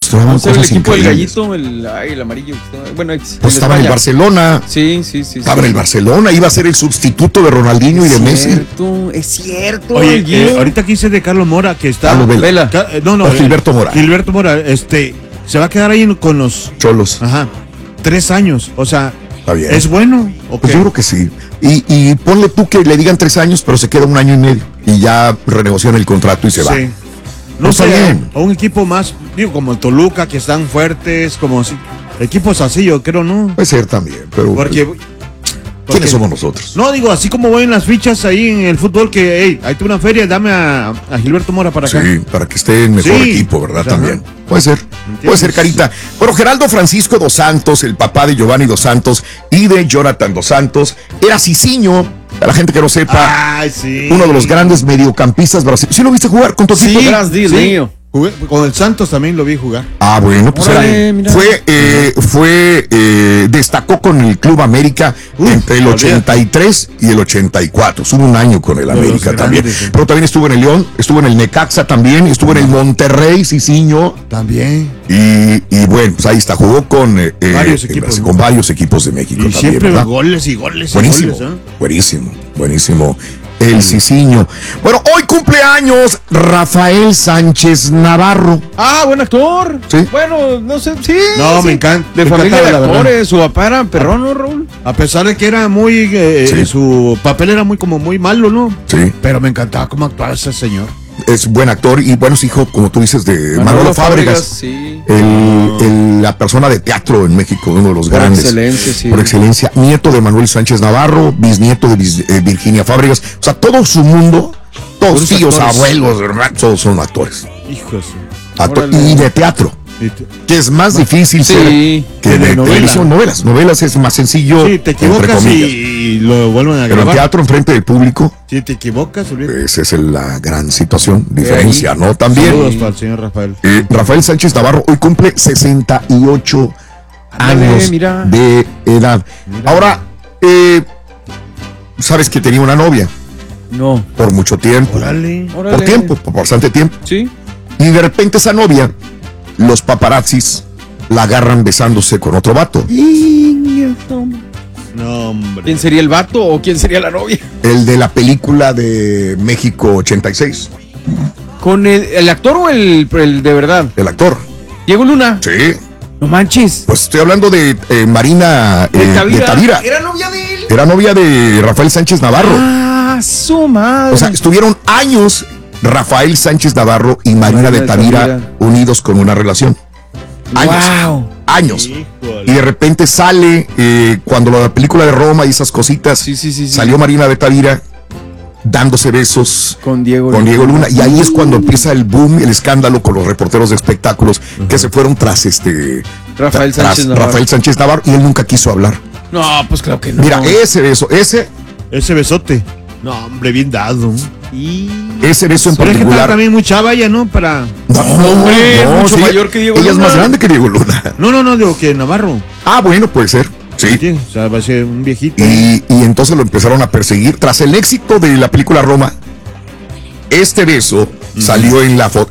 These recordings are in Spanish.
mostraban No sé, el cosas equipo del increíbles. gallito, el amarillo. Bueno, Pues estaba en el Barcelona. Sí. Estaba en el Barcelona, iba a ser el sustituto de Ronaldinho y de Messi. Es cierto. Oye, ahorita quise de Carlos Mora, que está... Carlos Vela. Gilberto Mora. Gilberto Mora, se va a quedar ahí con los... Cholos. Ajá. 3 años, o sea... Está bien. ¿Es bueno? ¿O Pues qué? yo creo que sí. Y ponle tú que le digan 3 años, pero se queda 1 año y medio. Y ya renegocian el contrato y se va. Sí. No No está sé, bien. o un equipo más, digo, como el Toluca, que están fuertes, como si, equipos así, yo creo, ¿no? Puede ser también, pero ¿quiénes somos nosotros? No, digo, así como voy en las fichas ahí en el fútbol, que, hey, ahí tengo una feria, dame a Gilberto Mora para acá. Sí, para que esté en mejor Sí. equipo, ¿verdad? Ajá. También. Puede ser. Puede ser, Carita. Bueno, Geraldo Francisco dos Santos, el papá de Giovanni dos Santos y de Jonathan dos Santos, era Cicinho, a la gente que no sepa, Ay, sí. uno de los grandes mediocampistas brasileños. ¿Sí lo viste jugar con tu equipo? Sí. Jugué, con el Santos también lo vi jugar. Ah, bueno, pues Órale, mira. destacó con el Club América entre el 83 y el 84. Estuvo 1 año con el América también. Grandes, Pero también estuvo en el León, estuvo en el Necaxa también, estuvo en el Monterrey, Cicinho. También. Y bueno, pues ahí está, jugó con Varios equipos, con varios equipos de México Y también, siempre ¿verdad? goles y goles. Buenísimo, Y goles, buenísimo. El Cicinho. Bueno, hoy cumpleaños Rafael Sánchez Navarro. Ah, buen actor. Sí. Bueno, no sé, sí. No, sí. me encanta. De me familia de encantaba, la verdad. actores, su papá era perrón, ¿no, Raúl? A pesar de que era muy, Sí. su papel era muy malo, ¿no? Sí, Pero me encantaba cómo actuaba ese señor. es buen actor y bueno, es hijo, como tú dices, de Manolo Fábregas. Sí. La persona de teatro en México, uno de los Por grandes. excelencia, sí. Por excelencia, nieto de Manuel Sánchez Navarro, bisnieto de Virginia Fábregas. O sea, todo su mundo, todos Puros tíos, actores. abuelos, hermanos, todos son actores. Hijo de su- Órale. Y de teatro, que es más difícil Sí. ser que de de novela. televisión. Novelas es más sencillo. Sí, te entre equivocas comillas. y lo vuelven a Pero en grabar. teatro, enfrente del público, Si te equivocas, olvídate. esa es la gran situación, diferencia, ¿no? También. Saludos para el señor Rafael. Rafael Sánchez Navarro hoy cumple 68 Ándale, años mira. de edad. Ahora, sabes que tenía una novia No. por mucho tiempo. Órale. Por tiempo, por bastante tiempo. Sí. Y de repente esa novia, los paparazzis la agarran besándose con otro vato. No, hombre. ¿Quién sería el vato o quién sería la novia? El de la película de México 86. ¿Con el actor o el de verdad? El actor. Diego Luna. Sí. No manches. Pues estoy hablando de Marina de Tavira. Era novia de él. Era novia de Rafael Sánchez Navarro. Ah, su madre. O sea, estuvieron años Rafael Sánchez Navarro y Marina de Tavira unidos con una relación. Años. Wow. Años. Híjole. Y de repente sale, cuando la película de Roma y esas cositas, Sí. salió Marina de Tavira dándose besos Con Diego Luna. Y ahí es cuando empieza el boom, el escándalo con los reporteros de espectáculos que se fueron tras Rafael tras Sánchez Navarro. Rafael Sánchez Navarro, y él nunca quiso hablar. No, pues claro que no. Mira, ese beso Ese besote. No, hombre, bien dado. ese beso en Pero es que está particular. también muy chava ya, ¿no? Para... No, hombre, mucho sí, mayor que Diego Ella es Luna. más grande que Diego Luna. No, digo que Navarro. Ah, bueno, puede ser. Sí. ¿Entiendes? O sea, va a ser un viejito. Y entonces lo empezaron a perseguir. Tras el éxito de la película Roma, este beso salió en las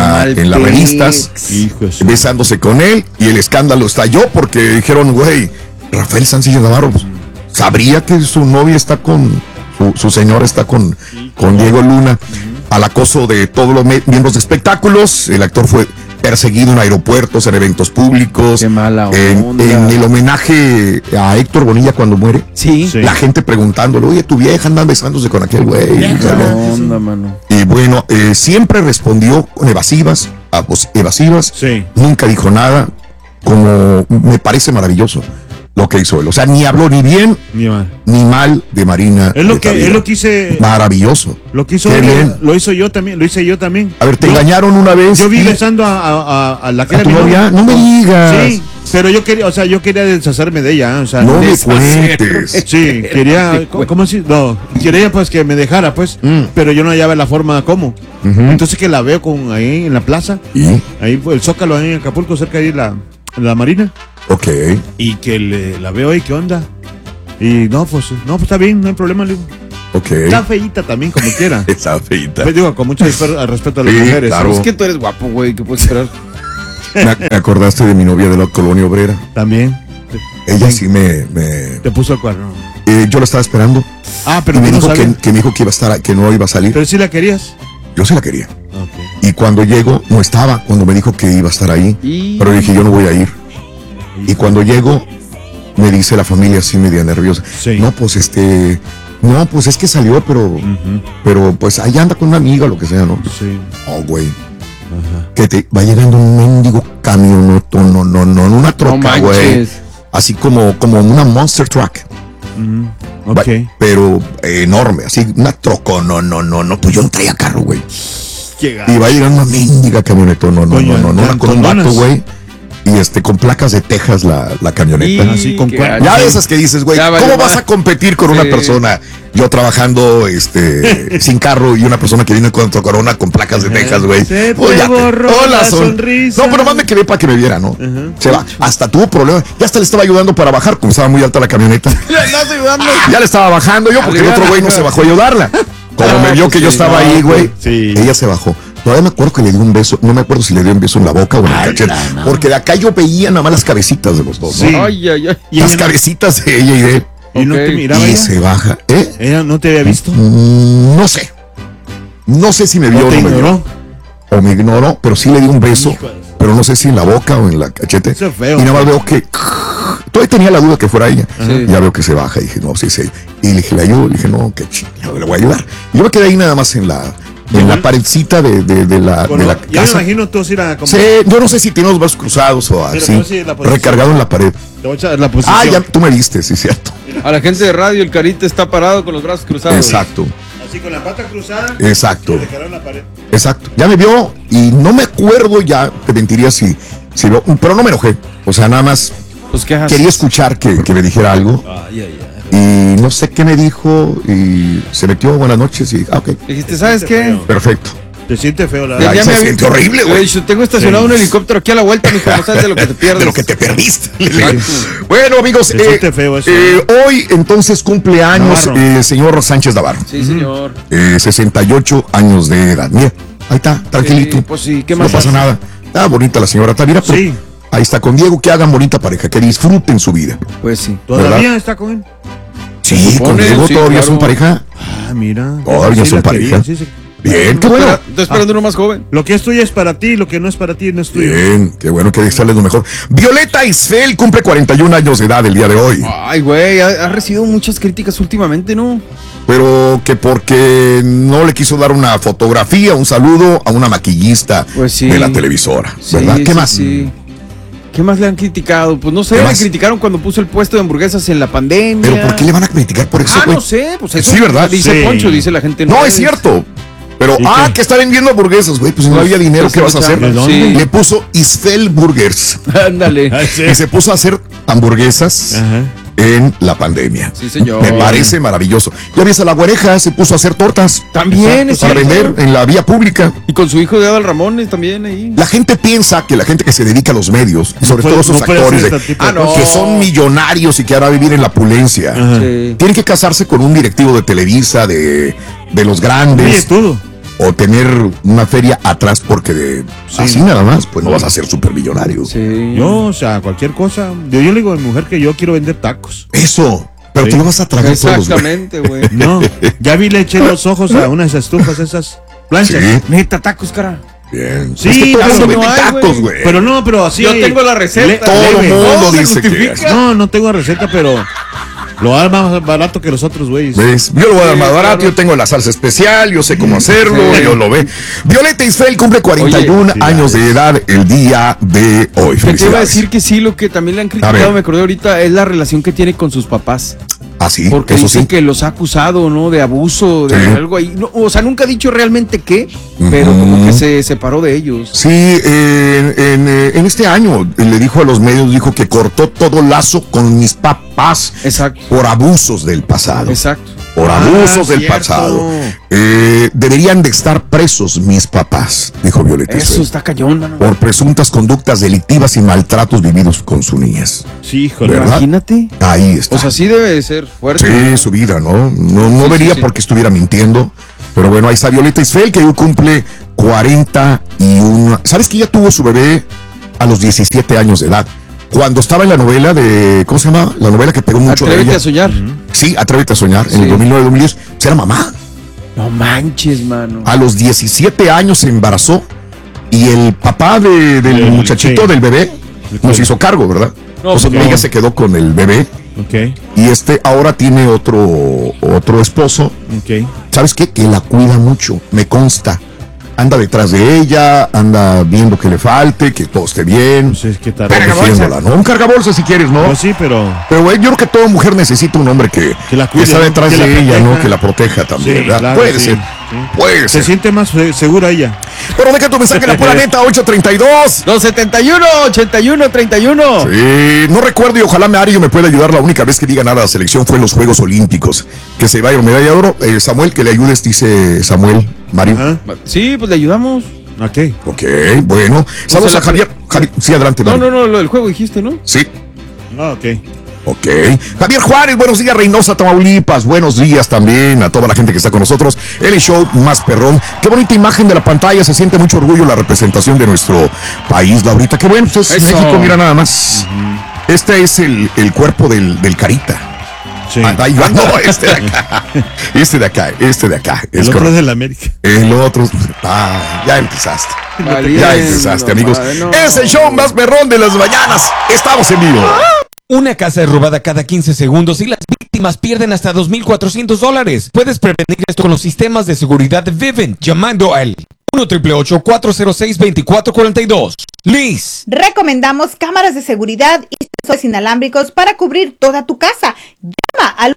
revistas, Hijo de su- besándose con él, y el escándalo estalló porque dijeron, güey, Rafael Sánchez Navarro pues, sabría que su novia está con, su señora está con Diego Luna. Al acoso de todos los miembros de espectáculos, el actor fue perseguido en aeropuertos, en eventos públicos. Qué mala en onda. el homenaje a Héctor Bonilla cuando muere. Sí. Sí. La gente preguntándole, oye, tu vieja anda besándose con aquel güey. Qué onda, mano. Y bueno, siempre respondió con evasivas, Sí. nunca dijo nada, como me parece maravilloso lo que hizo él. O sea, ni habló ni bien Mi madre. ni mal de Marina. Es lo de que, Tavira. es lo que hice. Maravilloso. Lo que hizo Qué él, bien. lo hice yo también. A ver, te Yo- engañaron una vez. Yo vi y- besando a la que ¿A era tu mi novia? No me digas. Sí, pero yo quería deshacerme de ella, o sea, No me deshacer. cuentes. sí, quería, ¿cómo así? No, quería pues que me dejara, pues, pero yo no hallaba la forma cómo. Ujú. Entonces que la veo con ahí en la plaza, Y, ahí fue el Zócalo ahí en Acapulco, cerca de ahí la Marina, ok. y que la veo ahí, ¿qué onda? Y no, pues está bien, no hay problema, le digo. Ok. Está feíta también, como quiera. Está feita. Pues digo, con mucho respeto a las Sí, mujeres. claro. Es que tú eres guapo, güey. ¿Qué puedes esperar? Me acordaste de mi novia de la colonia obrera. También. Ella sí me Te puso el cuerno. yo la estaba esperando. Pero Y me tú no dijo sabías. que me dijo que iba a estar, que no iba a salir. Pero si la querías. Yo sí la quería. Ok. Y cuando llego, no estaba, cuando me dijo que iba a estar ahí. Pero dije, yo no voy a ir. Y cuando llego, me dice la familia así media nerviosa. Sí. No, pues no, pues es que salió, pero pues ahí anda con una amiga o lo que sea, ¿no? Sí. Oh, güey. Que te va llegando un mendigo camión, no, una troca, güey. manches. Así como una monster truck. Ok. Pero enorme, así, una troca, no, pues yo no traía carro, güey. Llega. Y va llegando una mendiga camioneta, no, una con un vato, güey. Y con placas de Texas la camioneta. Y Así con qué cuernos. Ya gacho. de esas que dices, güey, Ya valió ¿cómo vas más. a competir con una Sí. persona? Yo trabajando sin carro y una persona que viene con corona con placas de Texas, güey. Se te Oh, ya borró la sonrisa. No, pero más me quedé para que me viera, ¿no? Se va. Hasta tuvo problemas. Ya hasta le estaba ayudando para bajar, como estaba muy alta la camioneta. Le andas ayudando. Ya le estaba bajando yo porque el otro güey no se bajó a ayudarla. Como me vio que yo estaba ahí, güey, Sí. ella se bajó. Todavía me acuerdo que le dio un beso. No me acuerdo si le dio un beso en la boca o en el cachete. Porque de acá yo veía nada más las cabecitas de los dos, ¿no? Sí. Ay. Y Las ella no- cabecitas de ella y de él. ¿Y no Ok. te miraba Y ella? se baja. ¿Ella no te había visto? No sé. No sé si me vio ¿O o te no me vio. ignoró? O me ignoró, pero sí le di un beso. Pero no sé si en la boca o en la cachete. Eso es feo. Y nada más veo que. Todavía tenía la duda que fuera ella. Sí. Ya veo que se baja. Y dije, no, sí, sí. Y le dije, ¿le ayudo? Le dije, no, que le voy a ayudar. Y yo me quedé ahí nada más en la paredcita de la Bueno, casa. ya me imagino tú así la... como- Sí, yo no sé si tiene los brazos cruzados o así. pero sí, la posición. Recargado en la pared. Te voy a echar la posición. Ah, ya tú me viste, sí, cierto. A la gente de radio, el Carita está parado con los brazos cruzados. Exacto, Así con la pata cruzada. exacto. Y le quedaron en la pared. Exacto. Ya me vio y no me acuerdo ya, te mentiría si pero no me enojé. O sea, nada más Pues qué haces. quería escuchar que me dijera algo. Y no sé qué me dijo y se metió buenas noches y ok, Dijiste, ¿sabes qué? perfecto. Te siente feo la Ay, verdad. se me siente horrible, güey. Yo tengo estacionado un helicóptero aquí a la vuelta, mijo. No sabes de lo que te pierdes. De lo que te perdiste. Bueno, amigos, Se siente feo eso. hoy entonces cumple años Navarro. el señor Sánchez Navarro. Sí, señor. 68 años de edad. Mira, ahí está, tranquilito. Sí, pues sí, ¿qué No más pasa hace? nada. Está bonita la señora Tavira, pero Sí. ahí está con Diego, que hagan bonita pareja, que disfruten su vida. Pues sí. ¿Todavía ¿verdad? está con él? Sí, con supone, Diego sí, todavía claro. son pareja. Ah, mira. Todavía Sí son la quería, pareja. sí, sí. Bien, qué bueno. Estoy esperando uno más joven. Lo que es tuyo es para ti, lo que no es para ti no es tuyo. Bien, qué bueno que desearles lo mejor. Violeta Isfel cumple 41 años de edad el día de hoy. Ay, güey, ha recibido muchas críticas últimamente, ¿no? Pero que porque no le quiso dar una fotografía, un saludo a una maquillista Pues sí. de la televisora, Sí, ¿verdad? ¿Qué sí, más? sí. ¿Qué más le han criticado? Pues no sé, ¿Qué le más? criticaron cuando puso el puesto de hamburguesas en la pandemia. Pero ¿por qué le van a criticar por eso, Ah, güey? no sé, pues eso Sí, ¿verdad? dice Sí. Poncho, dice la gente. en No, redes. es cierto. Pero, ¿Y qué? que está vendiendo hamburguesas, güey. Pues si no Pues, había dinero, pues, ¿qué vas a hacer? ¿de dónde? Sí. Le puso Isfel Burgers. Ándale. Y se puso a hacer hamburguesas Ajá. en la pandemia. Sí, señor. Me parece maravilloso. Ya ves a la güereja, se puso a hacer tortas. También, es Para cierto. vender en la vía pública. Y con su hijo de Adal Ramones también ahí. La gente piensa que la gente que se dedica a los medios, y sobre puede- todo esos no puede actores hacer de- este tipo de no. que son millonarios y que ahora vivir en la opulencia, Ajá. Sí. tienen que casarse con un directivo de Televisa, de los grandes. Oye, todo. O tener una feria atrás porque así nada más, pues no vas a ser súper millonario. Sí. Yo, o sea, cualquier cosa. Yo le digo a mi mujer que yo quiero vender tacos. Eso, pero Sí. te lo vas a tragar todos, güey. Exactamente, güey. No, ya vi, le eché los ojos a unas estufas, esas planchas. Sí, Neta, tacos, cara. bien. Sí, es que todo el mundo pero vende no hay, tacos, güey. güey. Pero no, pero así. Yo tengo la receta. Todo el leve. mundo ¿Cómo se dice que justifica? No tengo receta, pero lo hago más barato que los otros güeyes. ¿Ves? Yo lo voy a dar más Sí, barato, claro. yo tengo la salsa especial, yo sé cómo hacerlo, Sí. yo lo ve. Violeta Isfel cumple 41 Oye, años de edad el día de hoy. Que te iba a Felicidades. decir que sí, lo que también le han A criticado, ver. me acordé ahorita, es la relación que tiene con sus papás. Ah, sí, Porque eso dice sí. que los ha acusado, ¿no? De abuso, de Sí. algo ahí. No, o sea, nunca ha dicho realmente qué, pero como que se separó de ellos. Sí, en este año le dijo a los medios, dijo que cortó todo lazo con mis papás Exacto. por abusos del pasado. Exacto. Por abusos del cierto. pasado. Deberían de estar presos mis papás, dijo Violeta Eso Isfel, está cayón, ¿no? por presuntas conductas delictivas y maltratos vividos con sus niñas. Sí, híjole. ¿Verdad? Imagínate. Ahí está. O sea, sí debe de ser fuerte. Sí, su vida, ¿no? No Sí, vería sí. por qué estuviera mintiendo. Pero bueno, ahí está Violeta Isfel, que hoy cumple 41. ¿Sabes que ella tuvo su bebé a los 17 años de edad. Cuando estaba en la novela de, ¿cómo se llama? La novela que pegó mucho de Atrévete ella. a soñar. Sí, Atrévete a soñar, Sí. en el 2009-2010, pues era mamá. No manches, mano. A los 17 años se embarazó y el papá del muchachito, sí. del bebé, nos hizo cargo, ¿verdad? No, Entonces pues no. ella se quedó con el bebé Ok, y ahora tiene otro esposo. ok. ¿Sabes qué? Que la cuida mucho, me consta. Anda detrás de ella, anda viendo que le falte, que todo esté bien. Pues es que tal. Protegiéndola, ¿no? Un cargabolsa si quieres, ¿no? Pues sí, pero. Pero güey, yo creo que toda mujer necesita un hombre que la cuide, está detrás que la de ella, proteja. ¿no? Que la proteja también, Sí, ¿verdad? claro, Puede sí, ser, sí. puede Se ser. siente más segura ella. Pero deja tu mensaje, la pura neta, 832. 271-81-31. Sí, no recuerdo y ojalá Mario me pueda ayudar. La única vez que diga nada a la selección fue en los Juegos Olímpicos. Que se vaya a medalla de oro. Samuel, que le ayudes, dice Samuel. Mario. Ajá. Sí, pues le ayudamos. Ok. Ok, bueno. Saludos a Javier. Sí, adelante, No, Mario. no, no, el juego dijiste, ¿no? Sí. Ah, ok. Ok. Javier Juárez, buenos días, Reynosa, Tamaulipas. Buenos días también a toda la gente que está con nosotros. El show más perrón. Qué bonita imagen de la pantalla. Se siente mucho orgullo la representación de nuestro país, Laurita. Qué bueno, pues es Eso. México, mira nada más. Este es el cuerpo del Carita. Sí. Ahí va, no, este de acá. Este de acá. Es El otro correcto. es del América. El otro. Ya empezaste. Ya empezaste, amigos. No. Es el show más perrón de las mañanas. Estamos en vivo. Una casa es robada cada 15 segundos y las víctimas pierden hasta $2,400. Puedes prevenir esto con los sistemas de seguridad de Vivint llamando al 1-888-406-2442. Liz. Recomendamos cámaras de seguridad y sensores inalámbricos para cubrir toda tu casa. Llama al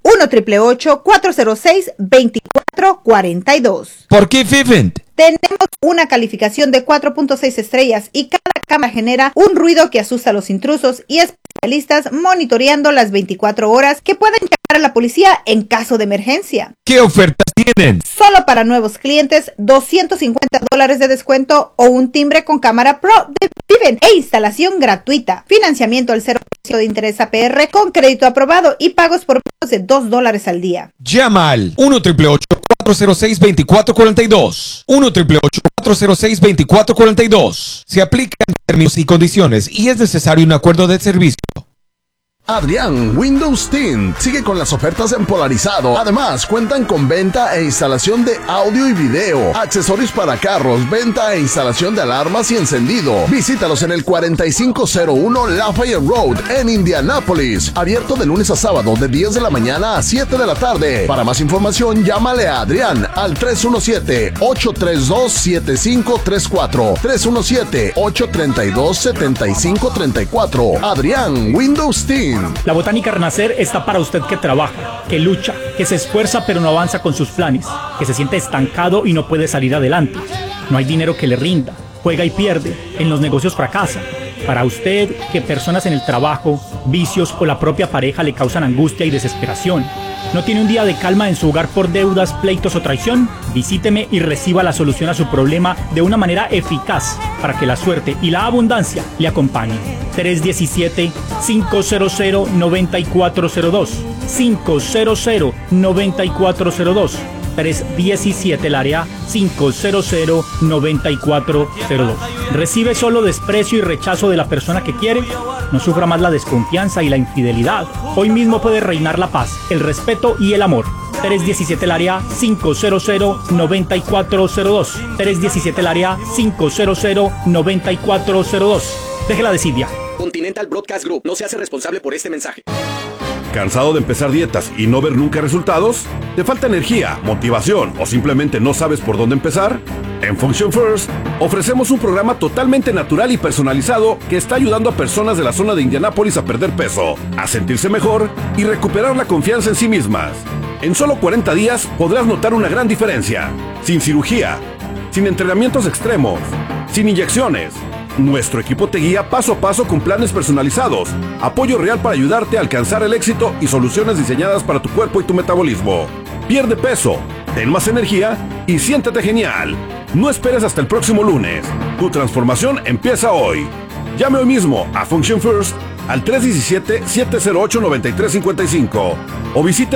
1-888-406-2442. ¿Por qué Vivint? Tenemos una calificación de 4.6 estrellas y cada cámara genera un ruido que asusta a los intrusos y especialistas monitoreando las 24 horas que pueden llamar a la policía en caso de emergencia. ¿Qué ofertas tienen? Solo para nuevos clientes, $250 de descuento o un timbre con cámara Pro de Vivint e instalación gratuita. Financiamiento al 0% de interés APR con crédito aprobado y pagos por menos de $2 al día. Llama al 1-888-406-2442. 1-888-406-2442. Se aplican términos y condiciones y es necesario un acuerdo de servicio. Adrián, Windows Team sigue con las ofertas en Polarizado. Además, cuentan con venta e instalación de audio y video, accesorios para carros, venta e instalación de alarmas y encendido. Visítalos en el 4501 Lafayette Road en Indianápolis. Abierto de lunes a sábado de 10 de la mañana a 7 de la tarde. Para más información, llámale a Adrián al 317-832-7534. 317-832-7534. Adrián, Windows Team. La Botánica Renacer está para usted que trabaja, que lucha, que se esfuerza pero no avanza con sus planes, que se siente estancado y no puede salir adelante. No hay dinero que le rinda, juega y pierde, en los negocios fracasa. Para usted que personas en el trabajo, vicios o la propia pareja le causan angustia y desesperación. ¿No tiene un día de calma en su hogar por deudas, pleitos o traición? Visíteme y reciba la solución a su problema de una manera eficaz para que la suerte y la abundancia le acompañen. 317-500-9402. 500-9402. 317 el área 500-9402. ¿Recibe solo desprecio y rechazo de la persona que quiere? No sufra más la desconfianza y la infidelidad. Hoy mismo puede reinar la paz, el respeto y el amor. 317 el área 500-9402. 317 el área 500-9402. Déjela decir ya. Continental Broadcast Group no se hace responsable por este mensaje. ¿Cansado de empezar dietas y no ver nunca resultados? ¿Te falta energía, motivación o simplemente no sabes por dónde empezar? En Function First ofrecemos un programa totalmente natural y personalizado que está ayudando a personas de la zona de Indianápolis a perder peso, a sentirse mejor y recuperar la confianza en sí mismas. En solo 40 días podrás notar una gran diferencia. Sin cirugía, sin entrenamientos extremos, sin inyecciones. Nuestro equipo te guía paso a paso con planes personalizados, apoyo real para ayudarte a alcanzar el éxito y soluciones diseñadas para tu cuerpo y tu metabolismo. Pierde peso, ten más energía y siéntete genial. No esperes hasta el próximo lunes. Tu transformación empieza hoy. Llame hoy mismo a Function First al 317-708-9355 o visite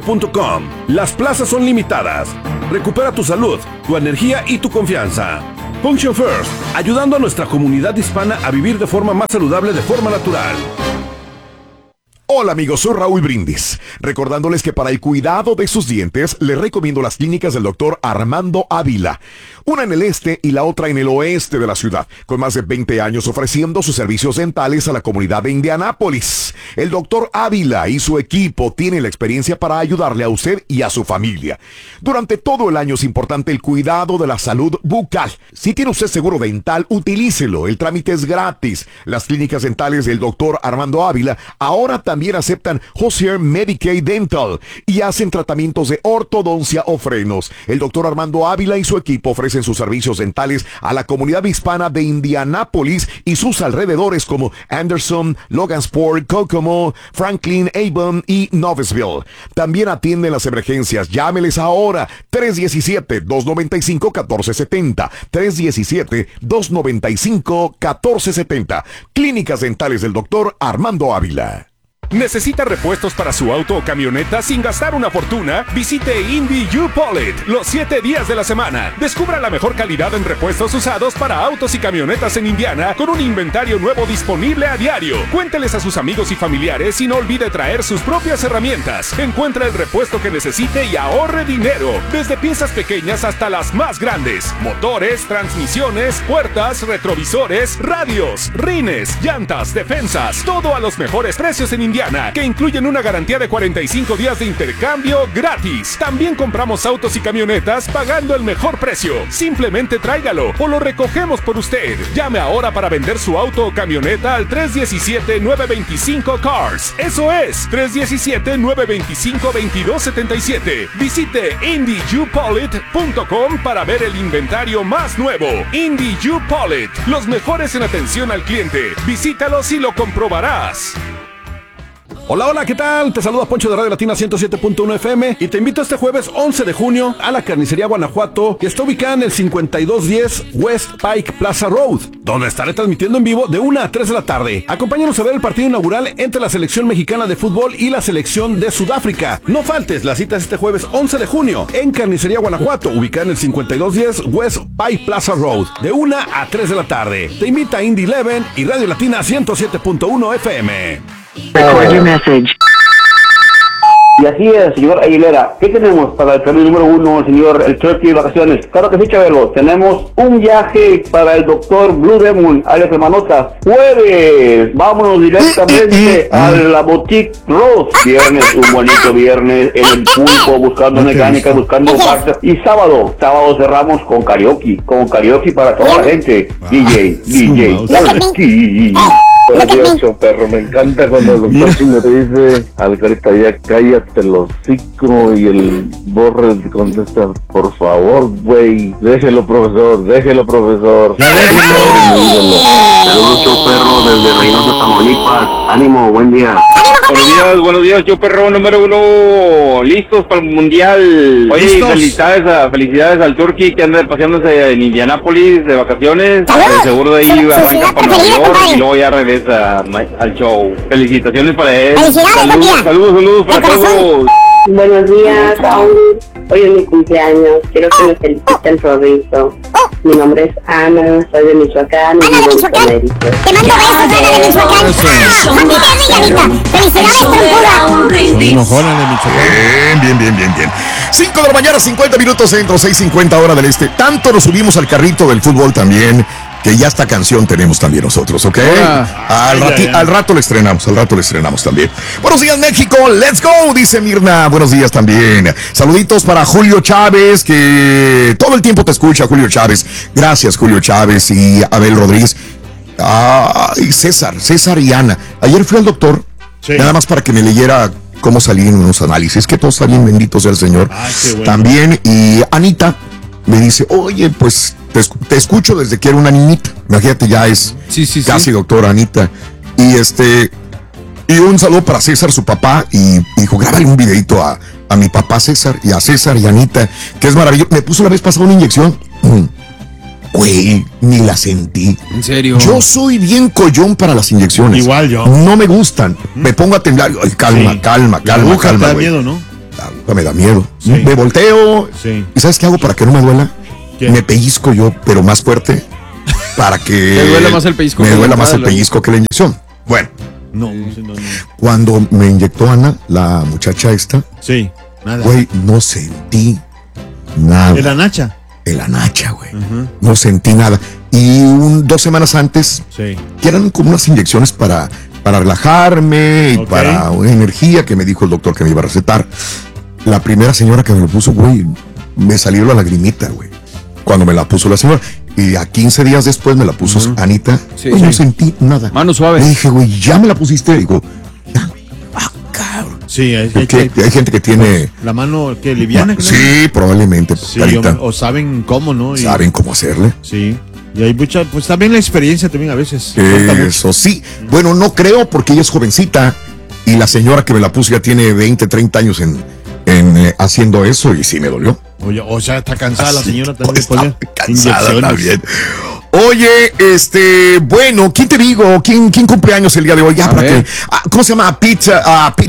delgadoindie.com. Las plazas son limitadas. Recupera tu salud, tu energía y tu confianza. Function First, ayudando a nuestra comunidad hispana a vivir de forma más saludable, de forma natural. Hola amigos, soy Raúl Brindis, recordándoles que para el cuidado de sus dientes les recomiendo las clínicas del doctor Armando Ávila, una en el este y la otra en el oeste de la ciudad, con más de 20 años ofreciendo sus servicios dentales a la comunidad de Indianápolis. El doctor Ávila y su equipo tienen la experiencia para ayudarle a usted y a su familia. Durante todo el año es importante el cuidado de la salud bucal. Si tiene usted seguro dental, utilícelo, el trámite es gratis. Las clínicas dentales del doctor Armando Ávila ahora también aceptan Hozier Medicaid Dental y hacen tratamientos de ortodoncia o frenos. El doctor Armando Ávila y su equipo ofrecen sus servicios dentales a la comunidad hispana de Indianápolis y sus alrededores como Anderson, Logansport, Kokomo, Franklin, Avon y Noblesville. También atienden las emergencias. Llámeles ahora 317-295-1470. 317-295-1470. Clínicas dentales del doctor Armando Ávila. ¿Necesita repuestos para su auto o camioneta sin gastar una fortuna? Visite Indy U-Polite los 7 días de la semana. Descubra la mejor calidad en repuestos usados para autos y camionetas en Indiana con un inventario nuevo disponible a diario. Cuénteles a sus amigos y familiares y no olvide traer sus propias herramientas. Encuentra el repuesto que necesite y ahorre dinero. Desde piezas pequeñas hasta las más grandes. Motores, transmisiones, puertas, retrovisores, radios, rines, llantas, defensas. Todo a los mejores precios en Indiana, que incluyen una garantía de 45 días de intercambio gratis. También compramos autos y camionetas pagando el mejor precio. Simplemente tráigalo o lo recogemos por usted. Llame ahora para vender su auto o camioneta al 317-925-CARS. Eso es, 317-925-2277. Visite IndyUPolite.com para ver el inventario más nuevo. Indy U-Polite, los mejores en atención al cliente. Visítalos y lo comprobarás. Hola, hola, ¿qué tal? Te saluda Poncho de Radio Latina 107.1 FM y te invito este jueves 11 de junio a la Carnicería Guanajuato, que está ubicada en el 5210 West Pike Plaza Road, donde estaré transmitiendo en vivo de 1 a 3 de la tarde. Acompáñanos a ver el partido inaugural entre la selección mexicana de fútbol y la selección de Sudáfrica. No faltes, la cita es este jueves 11 de junio en Carnicería Guanajuato, ubicada en el 5210 West Pike Plaza Road, de 1 a 3 de la tarde. Te invita a Indy 11 y Radio Latina 107.1 FM. Record your message. Y así es, señor Aguilera. ¿Qué tenemos para el premio número 1, señor, el Turkey de vacaciones? Claro que sí, Chabelo. Tenemos un viaje para el doctor Blue Demon, Alex Hermanota. Jueves, vámonos directamente a la Boutique Rose. Viernes, un bonito viernes en el Pulpo, buscando mecánica, buscando partes. Y sábado cerramos con karaoke para toda la gente. DJ. Buenos días, perro. Me encanta cuando el doctor Chino te dice, Alcarita, ya cállate los hocico, y el Borre te contesta, por favor, güey, déjelo, profesor. Saludos, perro, desde Reynosa, Tamaulipas. Ánimo, buen día. Buenos días, yo perro número 1, listos para el mundial. Oye, felicidades al Turkey que anda paseándose en Indianápolis de vacaciones. Seguro de ahí arranca para Nueva York y luego ya regresa al show. Felicitaciones para él. Saludos para todos. Buenos días, Raúl. Hoy es mi cumpleaños. Quiero que me feliciten, Rodrigo. Mi nombre es Ana, soy de Michoacán. Ana de Michoacán. Te mando besos, Ana de Michoacán. Felicidades, trompuda. Enojona de Michoacán. Bien. 5 de la mañana, 50 minutos centro, 6:50 hora del este. Tanto nos subimos al carrito del fútbol también, que ya esta canción tenemos también nosotros, ¿ok? Al rato le estrenamos también. Buenos días, México, let's go, dice Mirna. Buenos días también. Saluditos para Julio Chávez, que todo el tiempo te escucha, Julio Chávez. Gracias, Julio Chávez y Abel Rodríguez. Y César y Ana. Ayer fui al doctor, nada más para que me leyera cómo salí en unos análisis, que todo está bien, bendito sea el Señor. Bueno. También, y Anita me dice, oye, pues te escucho desde que era una niñita. Imagínate, ya es casi doctora Anita. Y un saludo para César, su papá, y dijo, grábale un videito a mi papá César, y a César y a Anita, que es maravilloso. Me puso la vez pasada una inyección. Güey, ni la sentí. ¿En serio? Yo soy bien collón para las inyecciones. Igual yo. No me gustan. Me pongo a temblar. Ay, calma. La aguja te da güey. miedo, ¿no? La aguja me da miedo. Sí. Me volteo. Sí. ¿Y sabes qué hago para que no me duela? me pellizco yo, pero más fuerte, para que me duele más el pellizco. Me duele más el pellizco que la inyección. Bueno. No. Cuando me inyectó Ana, la muchacha esta. Sí, nada. Güey, no sentí nada. ¿De la nacha? De la nacha, güey. No sentí nada. Y 2 semanas antes, que eran como unas inyecciones para relajarme y para una energía que me dijo el doctor que me iba a recetar. La primera señora que me lo puso, güey, me salió la lagrimita, güey. Cuando me la puso la señora. Y a 15 días después me la puso Anita. Pues no sentí nada. Mano suave. Le dije, güey, ya me la pusiste. Digo, cabrón. Sí, hay gente que tiene la mano que liviana. Sí, probablemente. Sí, o saben cómo, ¿no? Saben cómo hacerle. Sí. Y hay mucha, pues también la experiencia también a veces. Eso sí. Bueno, no creo porque ella es jovencita y la señora que me la puso ya tiene 20, 30 años en haciendo eso y sí me dolió. Oye, o sea, está cansada la señora también. Está cansada también. Oye, bueno, ¿quién te digo? ¿Quién cumple años el día de hoy? Ya, para que, ¿cómo se llama? Peter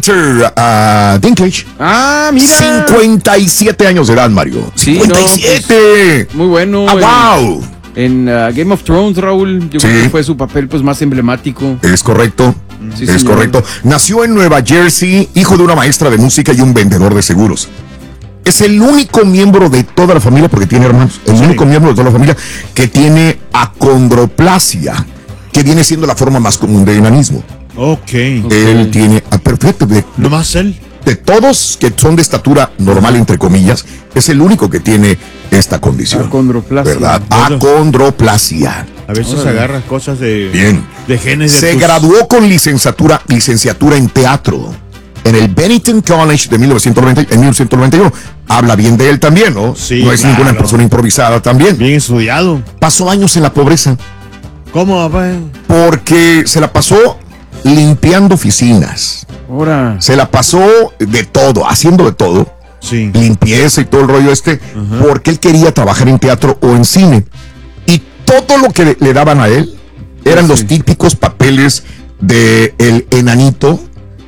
Dinklage. Ah, mira. 57 años de edad, Mario. Sí, 57. Pues, muy bueno. Wow. En Game of Thrones, Raúl, yo creo que fue su papel pues más emblemático. Es correcto. Es correcto. Nació en Nueva Jersey, hijo de una maestra de música y un vendedor de seguros. Es el único miembro de toda la familia, porque tiene hermanos, el único miembro de toda la familia que tiene acondroplasia, que viene siendo la forma más común de enanismo. Ok. Él tiene, perfecto. ¿Nomás él? De todos que son de estatura normal, entre comillas, es el único que tiene esta condición. Acondroplasia. ¿Verdad? Acondroplasia. A veces agarra cosas de genes. Se graduó con licenciatura en teatro en el Bennington College de 1991. Habla bien de él también, ¿no? Sí, no es ninguna persona improvisada también. Bien estudiado. Pasó años en la pobreza. ¿Cómo, papá? Porque se la pasó limpiando oficinas. Ahora. Se la pasó de todo, haciendo de todo. Sí. Limpieza y todo el rollo porque él quería trabajar en teatro o en cine. Y todo lo que le daban a él eran los típicos papeles de el enanito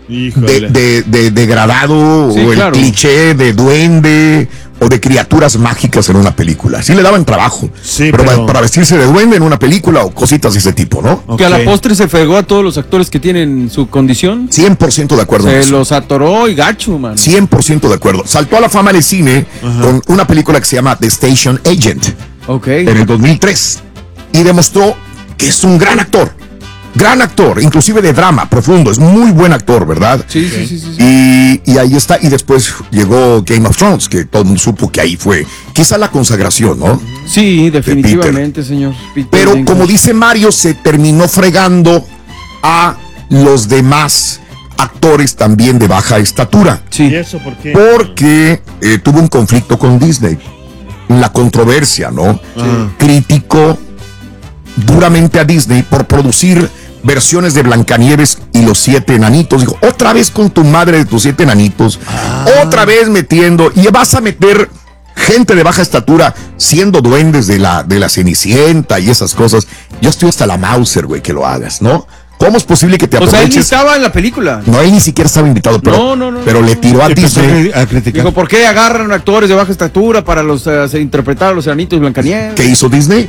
degradado o el cliché de duende o de criaturas mágicas en una película. Sí le daban trabajo, pero para vestirse de duende en una película o cositas de ese tipo, ¿no? Que a la postre se fregó a todos los actores que tienen su condición. 100% de acuerdo. Se los atoró y gacho, man. 100% de acuerdo. Saltó a la fama en el cine con una película que se llama The Station Agent. En el 2003. Y demostró que es un gran actor. Gran actor, inclusive de drama profundo, es muy buen actor, ¿verdad? Sí. Y ahí está, y después llegó Game of Thrones, que todo el mundo supo que ahí fue quizá la consagración, ¿no? Sí, definitivamente, señor Peter. Pero como dice Mario, se terminó fregando a los demás actores también de baja estatura. Sí. ¿Y eso por qué? Porque tuvo un conflicto con Disney. La controversia, ¿no? Criticó duramente a Disney por producir versiones de Blancanieves y los 7 enanitos. Dijo, otra vez con tu madre de tus 7 enanitos, otra vez metiendo, y vas a meter gente de baja estatura siendo duendes de la Cenicienta y esas cosas. Yo estoy hasta la Mauser, güey, que lo hagas, ¿no? ¿Cómo es posible que te aproveches? O sea, él ni estaba en la película. No, él ni siquiera estaba invitado, pero, pero le tiró a Disney. Dijo, ¿por qué agarran actores de baja estatura para interpretar a los enanitos de Blancanieves? ¿Qué hizo Disney?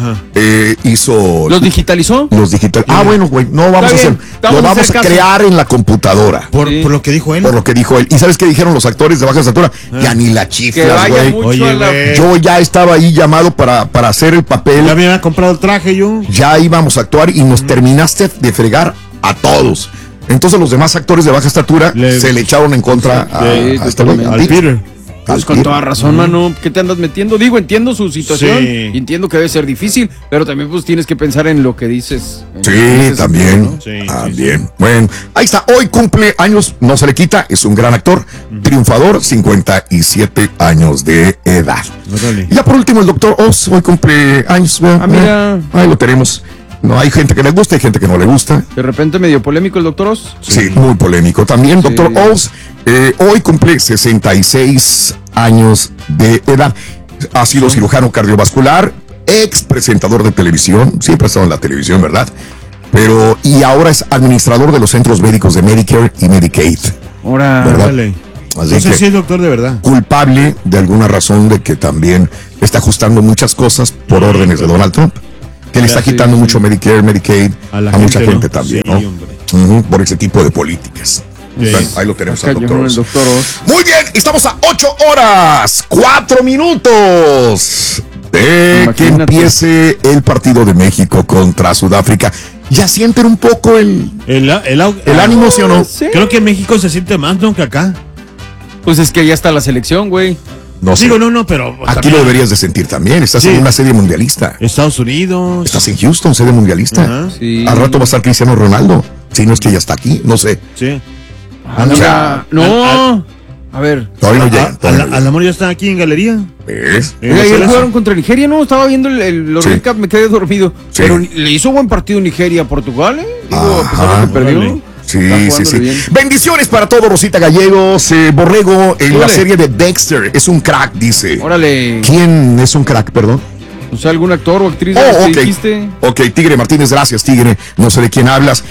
Hizo... ¿Los digitalizó? Bueno, güey, no vamos a hacer. Lo vamos a crear en la computadora. Por lo que dijo él. Por lo que dijo él. ¿Y sabes qué dijeron los actores de baja estatura? Ya ni la chifla, güey. Yo ya estaba ahí llamado para hacer el papel. Ya me había comprado el traje yo. Ya íbamos a actuar y nos terminaste de fregar a todos. Entonces los demás actores de baja estatura se le echaron en contra al Peter. Pues con toda razón, mano. ¿Qué te andas metiendo? Digo, entiendo su situación. Y entiendo que debe ser difícil, pero también pues tienes que pensar en lo que dices. También. ¿No? También. Bueno, ahí está. Hoy cumple años, no se le quita. Es un gran actor, triunfador, 57 años de edad. Y ya por último, el doctor Oz. Hoy cumple años. Mira. Ahí lo tenemos. No, hay gente que le gusta, hay gente que no le gusta. De repente medio polémico el doctor Oz. Sí, muy polémico. También doctor Oz hoy cumple 66 años de edad. Ha sido cirujano cardiovascular, ex presentador de televisión, siempre ha estado en la televisión, ¿verdad? Y ahora es administrador de los centros médicos de Medicare y Medicaid. ¿Verdad? Así No sé que, si es doctor de verdad. culpable de alguna razón de que también está ajustando muchas cosas por órdenes de Donald Trump. Que le está quitando mucho Medicare, Medicaid a mucha gente también, ¿no? Por ese tipo de políticas. Bueno, ahí lo tenemos al doctor Oz. Muy bien, estamos a 8 horas, 4 minutos de que empiece el partido de México contra Sudáfrica. ¿Ya sienten un poco el ánimo, sí o no? Sí. Creo que México se siente más, ¿no? Que acá. Pues es que ya está la selección, güey. No sé. Digo, no, pero Aquí también lo deberías de sentir también. Estás en una serie mundialista. Estados Unidos. Estás en Houston, sede mundialista. Sí. Al rato va a estar Cristiano Ronaldo. Si no es que ya está aquí, no sé. Sí. O sea, No. A ver. todavía no llegan. todavía no Al amor ya está aquí en galería. llegan. ¿Ves? Ayer jugaron contra Nigeria, ¿no? Estaba viendo los Sí. recap, me quedé dormido. Sí. Pero le hizo buen partido Nigeria a Portugal, ¿eh? Digo, a pesar de que perdió. Sí, está sí, jugándole sí. bien. Bendiciones para todos, Rosita Gallegos. Borrego en la Órale. serie de Dexter. Es un crack, dice. Órale. ¿Quién es un crack, perdón? O sea, algún actor o actriz Oh, que ok. dijiste. Ok, Tigre Martínez, gracias, Tigre. No sé de quién hablas.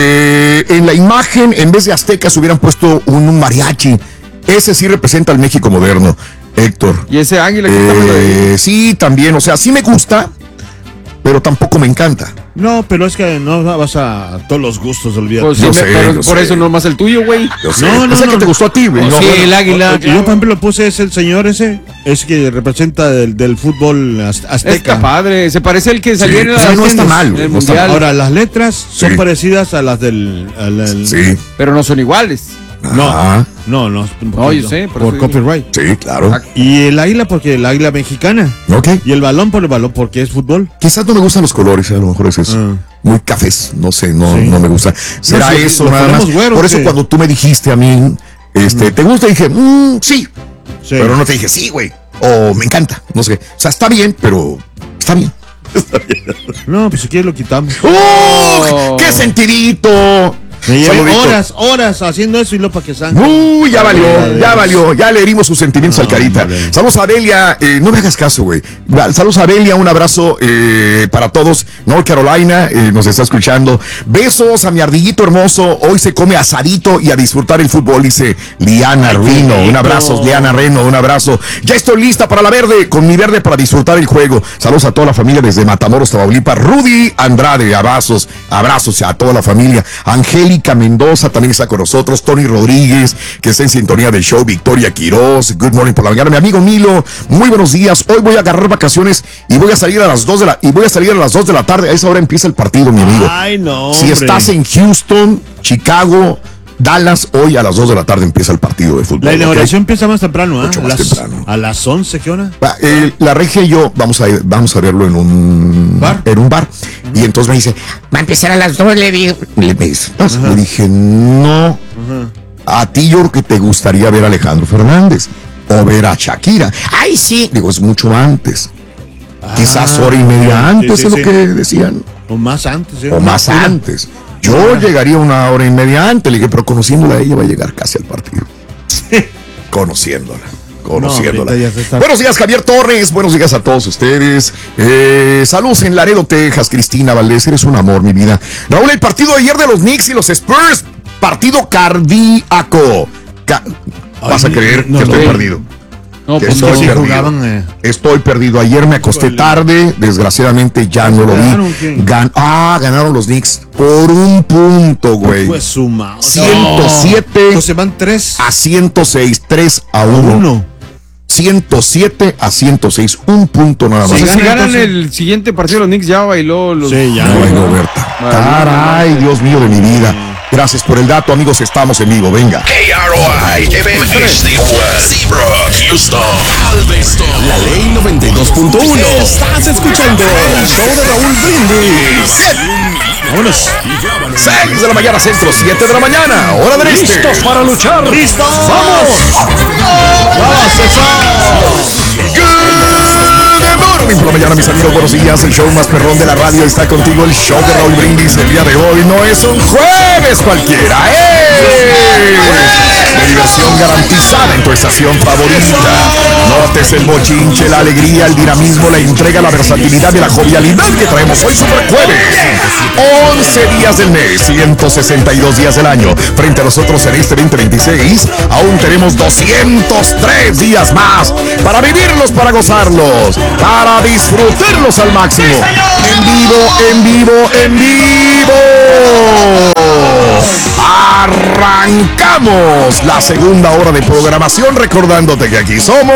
En la imagen, en vez de aztecas, hubieran puesto un mariachi. Ese sí representa al México moderno, Héctor. Y ese águila que está hablando ahí. Sí, también. O sea, sí me gusta, pero tampoco me encanta. No, pero es que no vas a todos los gustos, olvídate. Pues sí, pero por eso no más el tuyo, güey. Yo sé. Pensé que te gustó a ti, güey. Oh, No, sí, bueno. el águila. Yo, por ejemplo, lo puse, es el señor ese, es que representa del fútbol azteca. Está padre, se parece al que salía Sí, en la sí, no está mal, güey, en el no está mundial. Ahora, las letras son Sí. parecidas a las del... Sí. Pero no son iguales. Ajá. No, No, yo sé, por por eso digo. copyright. Sí, claro. Y el águila porque el águila mexicana. Ok. Y el balón por el balón porque es fútbol. Quizás no me gustan los colores, a lo mejor es eso. Muy cafés, no sé, no me gusta. ¿Será No sé, eso nos nada más? ponemos güeros, Por eso ¿qué? cuando tú me dijiste a mí, ¿te gusta? Dije, sí. Sí. Pero no te dije, sí, güey. O me encanta, no sé. O sea, está bien, pero está bien. No, pues si quieres lo quitamos. ¡Oh! ¡Qué sentidito! Me llevé Saludito. horas haciendo eso y lo para que sangre. Uy, ya valió, ya le herimos sus sentimientos al Carita. Hombre. Saludos a Adelia, no me hagas caso, güey. Saludos a Adelia, un abrazo para todos. North Carolina, nos está escuchando. Besos a mi ardillito hermoso. Hoy se come asadito y a disfrutar el fútbol, dice Liana Reno. Un abrazo, Liana Reno, un abrazo. Ya estoy lista para la verde, con mi verde para disfrutar el juego. Saludos a toda la familia desde Matamoros, Tamaulipas. Rudy Andrade, abrazos a toda la familia. Angélica Mendoza también está con nosotros, Tony Rodríguez, que está en sintonía del show, Victoria Quiroz, good morning por la mañana, mi amigo Milo, muy buenos días, hoy voy a agarrar vacaciones y voy a salir a las 2 de la tarde, a esa hora empieza el partido, mi amigo. Ay, no, si estás en Houston, Chicago, Dallas, hoy a las 2 de la tarde empieza el partido de fútbol. La inauguración ¿ok? empieza más temprano, ¿ah? Mucho más temprano. A las 11, ¿qué hora? La regia y yo vamos a verlo en un bar. Y entonces me dice, Va a empezar a las 2, le digo. me dice, le dije, no, a ti yo creo que te gustaría ver a Alejandro Fernández o ver a Shakira. Ay, sí. Digo, es mucho antes. Quizás hora y media antes sí, es sí. lo que decían. O más antes, ¿eh? O más antes. Yo llegaría una hora y media antes. Le dije, pero conociéndola a ella va a llegar casi al partido. Conociéndola. ahorita ya se está- Buenos días, Javier Torres. Buenos días a todos ustedes. Saludos en Laredo, Texas. Cristina Valdés, eres un amor, mi vida. Raúl, el partido de ayer de los Knicks y los Spurs. Partido cardíaco. Vas a creer que estoy perdido. No, Que pues estoy sí perdido. jugaban, Estoy perdido. Ayer me acosté tarde. Desgraciadamente ya no lo ¿Ganaron vi. quién? Ganaron los Knicks por un punto, güey. Pues suma. 107 se van 3 a 106, 3-1. 107 a 106, un punto nada más. Si gana, ganan entonces- el siguiente partido, los Knicks ya bailó los. Sí, ya. No, bailó Berta. Caray, Dios mío de mi vida. Gracias por el dato, amigos. Estamos en vivo. Venga. KROI, FM HD1, Seabrook, Houston, Galveston. La ley 92.1. Estás escuchando el show de Raúl Brindis. Vámonos. 6 de la mañana, centro, 7 de la mañana, hora del este. ¿Listos para luchar? ¡Listos! ¡Vamos! ¡Vamos, Good morning por la mañana, mis amigos, buenos días. El show más perrón de la radio está contigo. El show de Raúl Brindis el día de hoy no es un jueves cualquiera, Diversión garantizada en tu estación favorita. Notes el bochinche, la alegría, el dinamismo, la entrega, la versatilidad y la jovialidad que traemos hoy Super Jueves. 11 días del mes, 162 días del año. Frente a nosotros en este 2026, aún tenemos 203 días más para vivirlos, para gozarlos, para disfrutarlos al máximo. En vivo, en vivo, en vivo. Arrancamos la segunda hora de programación, recordándote que aquí somos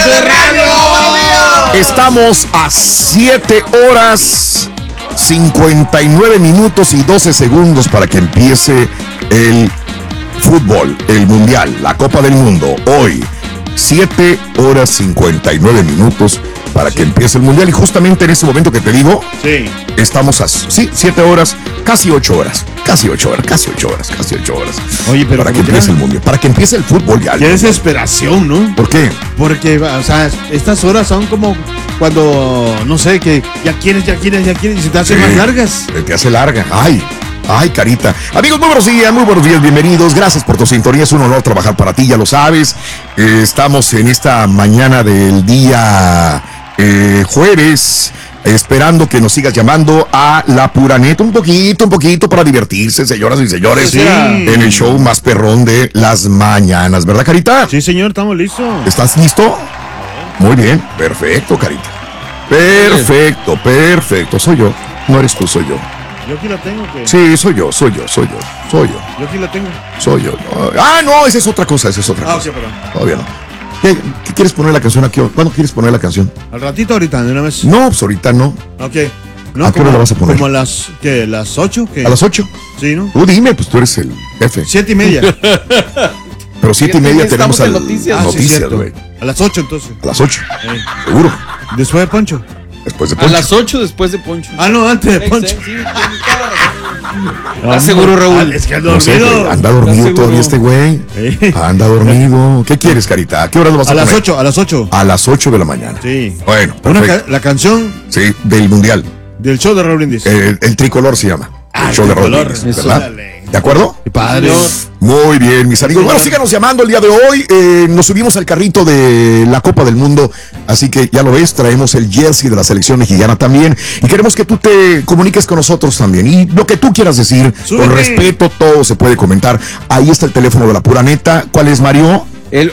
Estamos a 7 horas 59 minutos y 12 segundos para que empiece el fútbol, el mundial, la Copa del Mundo. Hoy 7 horas 59 minutos para que empiece el mundial, y justamente en ese momento que te digo, estamos a 7 horas, casi 8 horas. Oye, pero para que empiece el mundial, para que empiece el fútbol ya. Qué desesperación, ¿no? ¿Por qué? Porque, o sea, estas horas son como cuando, no sé, que ya quieres, y se te hacen más largas. Se te hace larga. Ay, carita. Amigos, muy buenos días, bienvenidos. Gracias por tu sintonía. Es un honor trabajar para ti, ya lo sabes. Estamos en esta mañana del día jueves, esperando que nos sigas llamando a La Pura Neta un poquito para divertirse, señoras y señores, en el show más perrón de las mañanas, ¿verdad, Carita? Sí, señor, estamos listos. ¿Estás listo? Muy bien, perfecto, Carita. Perfecto. Soy yo, no eres tú, soy yo. Yo aquí la tengo, ¿qué? Sí, soy yo. Yo aquí la tengo. Soy yo. No, esa es otra cosa. Sí, perdón. Todavía no. ¿Qué quieres poner la canción aquí? ¿Cuándo quieres poner la canción? Al ratito, ahorita, de una vez. No, pues ahorita no. Ok. No, ¿A qué hora la vas a poner? Como a las, ¿qué? ¿Las 8? ¿Qué? ¿A las 8? Sí, ¿no? Tú dime, pues tú eres el jefe. 7:30. Pero 7:30 tenemos al noticias, güey. A las 8, entonces. A las 8. Seguro. Después de Poncho. Después de Poncho. A las 8 después de Poncho. No, antes de Poncho. ¿Estás seguro, Raúl? Es que anda No sé, dormido. anda dormido todavía este güey. Anda dormido. ¿Qué quieres, Carita? ¿A qué hora lo vas a poner? A las 8. A las 8 de la mañana. Sí. Bueno, perfecto. La canción. Sí, del mundial. Del show de Raúl Brindis. El tricolor se llama. El show de Raúl Brindis, ¿verdad? ¿De acuerdo? Qué padre. Muy bien, mis amigos. Bueno, síganos llamando el día de hoy. Nos subimos al carrito de la Copa del Mundo. Así que ya lo ves, traemos el jersey de la selección mexicana también. Y queremos que tú te comuniques con nosotros también. Y lo que tú quieras decir, con respeto, todo se puede comentar. Ahí está el teléfono de La Pura Neta. ¿Cuál es, Mario? El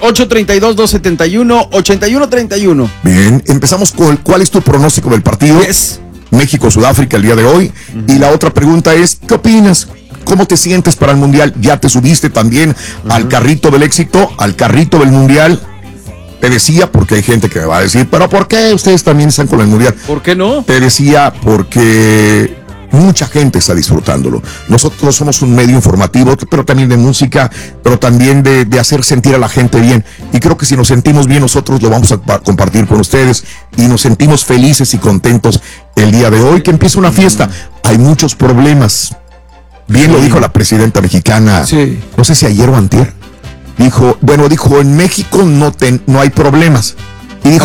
832-271-8131. Bien, empezamos con ¿cuál es tu pronóstico del partido? México-Sudáfrica el día de hoy. Y la otra pregunta es, ¿qué opinas? ¿Cómo te sientes para el mundial? ¿Ya te subiste también al carrito del éxito, al carrito del mundial? Te decía, porque hay gente que me va a decir, ¿pero por qué ustedes también están con el mundial? ¿Por qué no? Te decía porque mucha gente está disfrutándolo. Nosotros somos un medio informativo, pero también de música, pero también de hacer sentir a la gente bien. Y creo que si nos sentimos bien, nosotros lo vamos a compartir con ustedes y nos sentimos felices y contentos el día de hoy, que empieza una fiesta. Hay muchos problemas. Bien lo dijo la presidenta mexicana, no sé si ayer o antier, dijo, en México no hay problemas. Y dijo,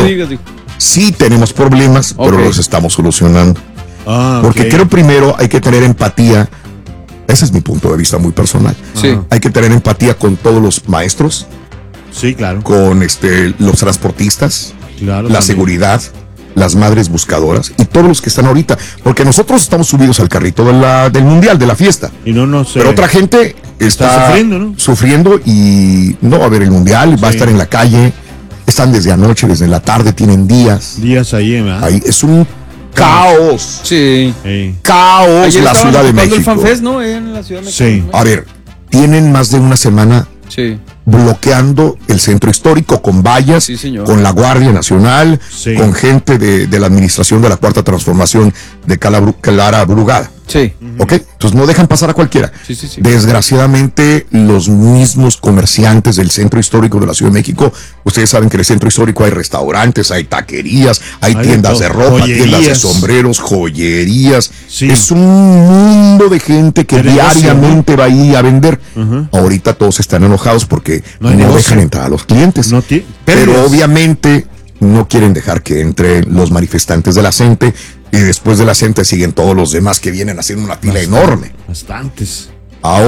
sí tenemos problemas, pero los estamos solucionando. Porque creo primero hay que tener empatía. Ese es mi punto de vista muy personal. Hay que tener empatía con todos los maestros. Sí, claro. Con los transportistas, la seguridad, las madres buscadoras y todos los que están ahorita, porque nosotros estamos subidos al carrito del mundial, de la fiesta. Y no sé. Pero otra gente está sufriendo y no va a ver el mundial, va a estar en la calle. Están desde anoche, desde la tarde, tienen días ahí, ¿verdad? Ahí es un caos. Caos. Ayer la Ciudad de México. El FanFest, ¿no? En la Ciudad de México. A ver, tienen más de una semana bloqueando el centro histórico con vallas, con la Guardia Nacional, con gente de la administración de la Cuarta Transformación de Clara Brugada. ¿Ok? Entonces no dejan pasar a cualquiera. Desgraciadamente, los mismos comerciantes del centro histórico de la Ciudad de México, ustedes saben que en el centro histórico hay restaurantes, hay taquerías, hay tiendas de ropa, tiendas de sombreros, joyerías. Es un mundo de gente que diariamente va ahí a vender. Ahorita todos están enojados porque no dejan entrar a los clientes. Pero obviamente no quieren dejar que entren los manifestantes de la CENTE. Y después de la CENTE siguen todos los demás que vienen haciendo una fila enorme. Bastantes. Ahora,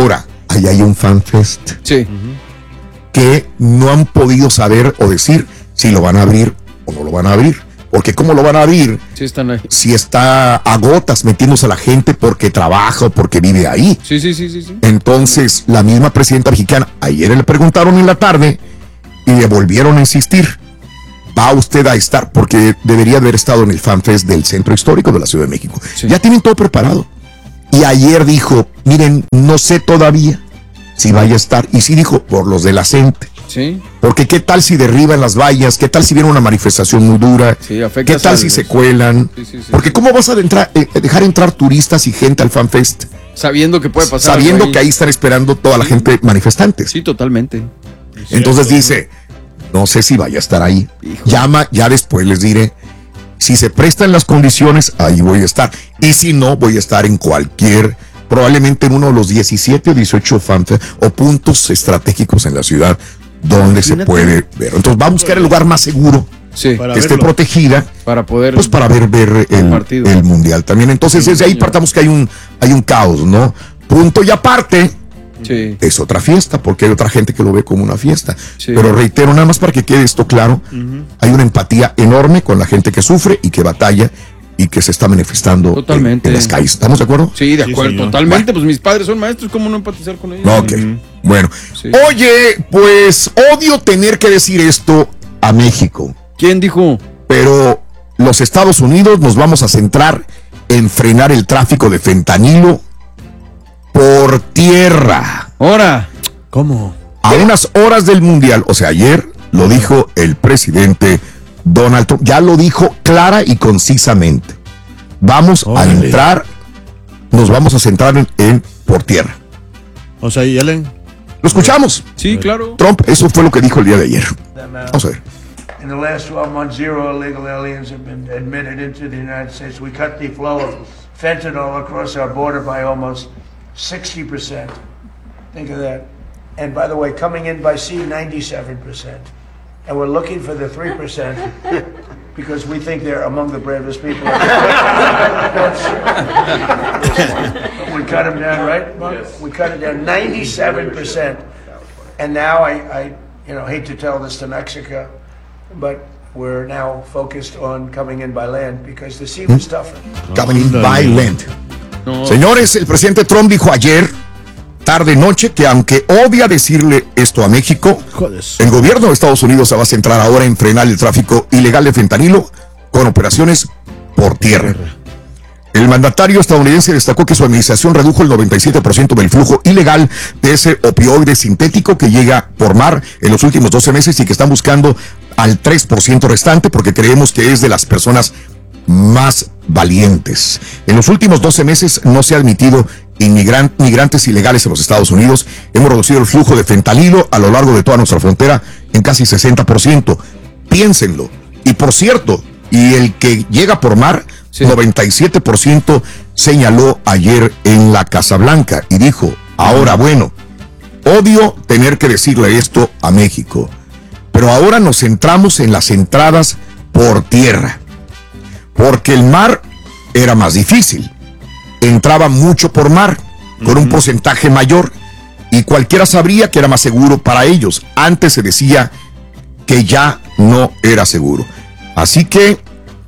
ahí hay un fan fest. Sí. Que no han podido saber o decir si lo van a abrir o no lo van a abrir. Porque ¿cómo lo van a abrir? Sí, están ahí. Si está a gotas metiéndose a la gente porque trabaja o porque vive ahí. Sí. Entonces, la misma presidenta mexicana, ayer le preguntaron en la tarde y le volvieron a insistir. Va usted a estar, porque debería haber estado en el FanFest del Centro Histórico de la Ciudad de México. Sí. Ya tienen todo preparado. Y ayer dijo, miren, no sé todavía si vaya a estar. Y sí dijo, por los de la gente. Sí. Porque qué tal si derriban las vallas, qué tal si viene una manifestación muy dura, qué tal si se cuelan. Porque cómo vas a dejar entrar turistas y gente al FanFest sabiendo que puede pasar, sabiendo que ahí están esperando toda la gente manifestantes. Sí, totalmente. Entonces dice, no sé si vaya a estar ahí. Llama, ya después les diré. Si se prestan las condiciones, ahí voy a estar. Y si no, voy a estar en cualquier, probablemente en uno de los 17 o 18 FanFest o puntos estratégicos en la ciudad donde se puede ver. Entonces va a buscar el lugar más seguro, que esté protegida, para poder, pues para ver el mundial también. Entonces desde ahí partamos que hay un caos, ¿no? Punto y aparte. Sí. Es otra fiesta, porque hay otra gente que lo ve como una fiesta. Sí. Pero reitero, nada más para que quede esto claro, hay una empatía enorme con la gente que sufre y que batalla y que se está manifestando en las calles. ¿Estamos de acuerdo? Sí, de acuerdo, totalmente. Bueno. Pues mis padres son maestros, ¿cómo no empatizar con ellos? Ok, bueno. Sí. Oye, pues odio tener que decir esto a México. ¿Quién dijo? Pero los Estados Unidos nos vamos a centrar en frenar el tráfico de fentanilo por tierra. ¿Ahora? ¿Cómo? A unas horas del Mundial, o sea, ayer lo dijo el presidente Donald Trump, ya lo dijo clara y concisamente. Vamos a entrar, nos vamos a centrar en por tierra. O sea, ¿y Ellen? ¿Lo escuchamos? Sí, claro. Trump, eso fue lo que dijo el día de ayer. Vamos a ver. In the last 12 months, 0 illegal aliens have been admitted into the United States. We cut the flow of fentanyl across our border by almost 60%. Think of that. And by the way, coming in by sea, 97%. And we're looking for the 3% because we think they're among the bravest people. We cut them down, right? Yes. We cut it down 97%. And now I hate to tell this to Mexico, but we're now focused on coming in by land because the sea was tougher. Coming in by land. No. Señores, el presidente Trump dijo ayer, tarde noche, que aunque odia decirle esto a México, el gobierno de Estados Unidos se va a centrar ahora en frenar el tráfico ilegal de fentanilo con operaciones por tierra. El mandatario estadounidense destacó que su administración redujo el 97% del flujo ilegal de ese opioide sintético que llega por mar en los últimos 12 meses y que están buscando al 3% restante porque creemos que es de las personas más valientes. En los últimos 12 meses no se ha admitido migrantes ilegales en los Estados Unidos. Hemos reducido el flujo de fentanilo a lo largo de toda nuestra frontera en casi 60%. Piénsenlo. Y por cierto, y el que llega por mar, 97% señaló ayer en la Casa Blanca y dijo, ahora bueno, odio tener que decirle esto a México, pero ahora nos centramos en las entradas por tierra, porque el mar era más difícil. Entraba mucho por mar, con un porcentaje mayor, y cualquiera sabría que era más seguro para ellos. Antes se decía que ya no era seguro. Así que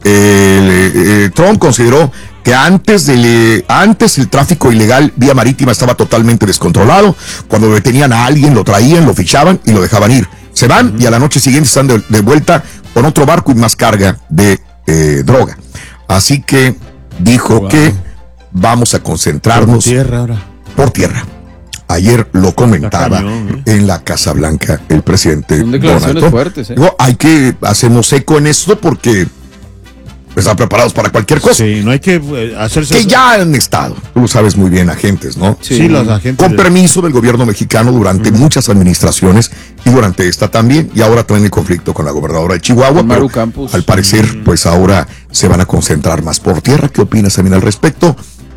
Trump consideró que antes el tráfico ilegal vía marítima estaba totalmente descontrolado. Cuando detenían a alguien, lo traían, lo fichaban y lo dejaban ir. Se van y a la noche siguiente están de vuelta con otro barco y más carga de droga. Así que dijo que vamos a concentrarnos por tierra. Ayer lo comentaba en la Casa Blanca el presidente Donald Trump. Fuertes, Digo, hay que hacernos eco en esto porque están preparados para cualquier cosa. Sí, no hay que hacerse... Que ya han estado, tú lo sabes muy bien, agentes, ¿no? Sí, los agentes. Con permiso del gobierno mexicano durante muchas administraciones y durante esta también. Y ahora también el conflicto con la gobernadora de Chihuahua. Maru Campos. Al parecer, pues ahora se van a concentrar más por tierra. ¿Qué opinas también al respecto?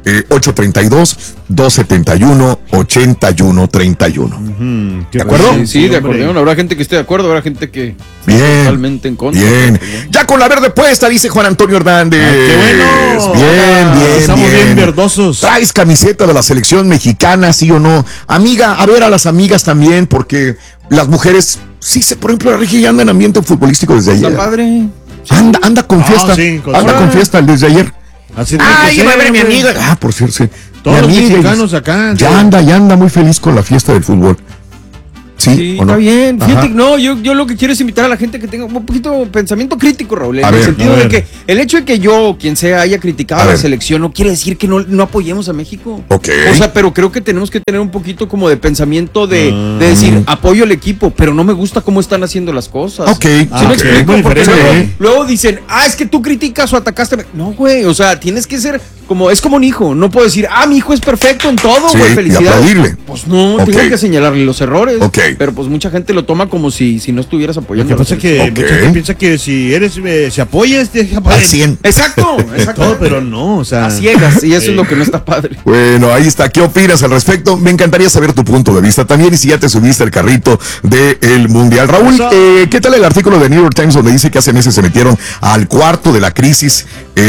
832-271-8131. ¿De acuerdo? Sí, de acuerdo. Habrá gente que esté de acuerdo, habrá gente que totalmente en contra. Bien. Ya con la verde puesta, dice Juan Antonio Hernández. ¡Qué bueno! Bien. Estamos bien verdosos. ¿Traes camiseta de la selección mexicana, sí o no? Amiga, a ver a las amigas también, porque las mujeres, por ejemplo, la Regi anda en ambiente futbolístico desde ayer. Está padre. Anda con fiesta. Anda con fiesta desde ayer. Yo voy a ver a mi amiga. Por cierto, sí. Todos los mexicanos acá. Ya anda muy feliz con la fiesta del fútbol. Sí, está bien. Fíjate, no, yo lo que quiero es invitar a la gente que tenga un poquito pensamiento crítico, Raúl, en el sentido de que el hecho de que yo, quien sea, haya criticado a la selección no quiere decir que no apoyemos a México. O sea, pero creo que tenemos que tener un poquito como de pensamiento de decir, apoyo al equipo, pero no me gusta cómo están haciendo las cosas. ¿Sí me explico? Porque luego dicen, es que tú criticas o atacaste. No, güey, o sea, tienes que ser es como un hijo. No puedo decir, mi hijo es perfecto en todo, güey, felicidades. Pues no, tengo que señalarle los errores. Pero pues mucha gente lo toma como si no estuvieras apoyando. Lo que pasa es que mucha gente piensa que si apoyas, al 100. Exacto. Todo, pero no, o sea. A ciegas, y eso es lo que no está padre. Bueno, ahí está. ¿Qué opinas al respecto? Me encantaría saber tu punto de vista también y si ya te subiste al carrito del Mundial. Raúl, ¿qué tal el artículo de New York Times donde dice que hace meses se metieron al cuarto de la crisis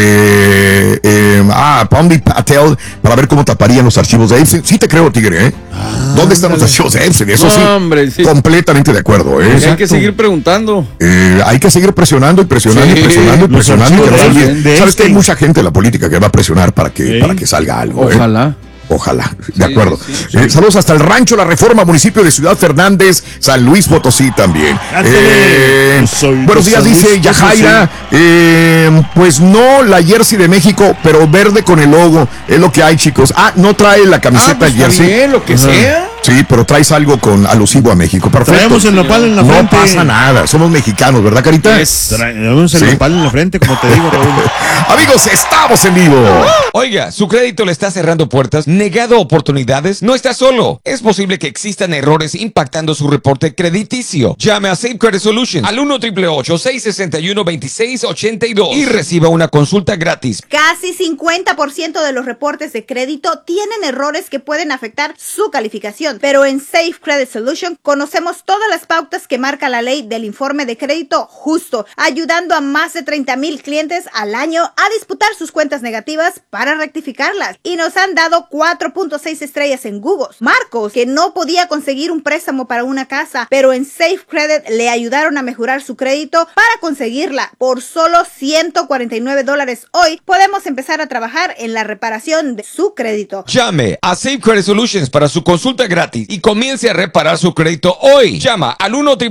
Pandit Patel para ver cómo taparían los archivos de Epstein? Sí te creo, Tigre, ¿Dónde están los archivos de Epstein? Eso sí, hombre, completamente de acuerdo. Hay que seguir preguntando. Hay que seguir presionando y presionando. Sabes que hay mucha gente en la política que va a presionar para que salga algo. Ojalá, de acuerdo. Saludos hasta el Rancho La Reforma, municipio de Ciudad Fernández, San Luis Potosí también. Buenos días, dice Yajaira. Pues no la jersey de México, pero verde con el logo. Es lo que hay, chicos. No trae la camiseta jersey. Bien, lo que sea. Sí, pero traes algo alusivo a México. Perfecto. Traemos el nopal en la frente. No pasa nada, somos mexicanos, ¿verdad, Carita? Traemos el nopal en la frente, como te digo, Raúl. Amigos, estamos en vivo. Oiga, ¿su crédito le está cerrando puertas? ¿Negado oportunidades? No está solo. Es posible que existan errores impactando su reporte crediticio. Llame a Safe Credit Solutions al 1-888-661-2682 y reciba una consulta gratis. Casi 50% de los reportes de crédito tienen errores que pueden afectar su calificación. Pero en Safe Credit Solution conocemos todas las pautas que marca la ley del informe de crédito justo, ayudando a más de 30,000 clientes al año a disputar sus cuentas negativas para rectificarlas. Y nos han dado 4.6 estrellas en Google. Marcos, que no podía conseguir un préstamo para una casa, pero en Safe Credit le ayudaron a mejorar su crédito para conseguirla. Por solo $149 hoy podemos empezar a trabajar en la reparación de su crédito. Llame a Safe Credit Solutions para su consulta gratis y comience a reparar su crédito hoy. Llama al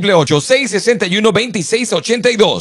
1-888-661-2682.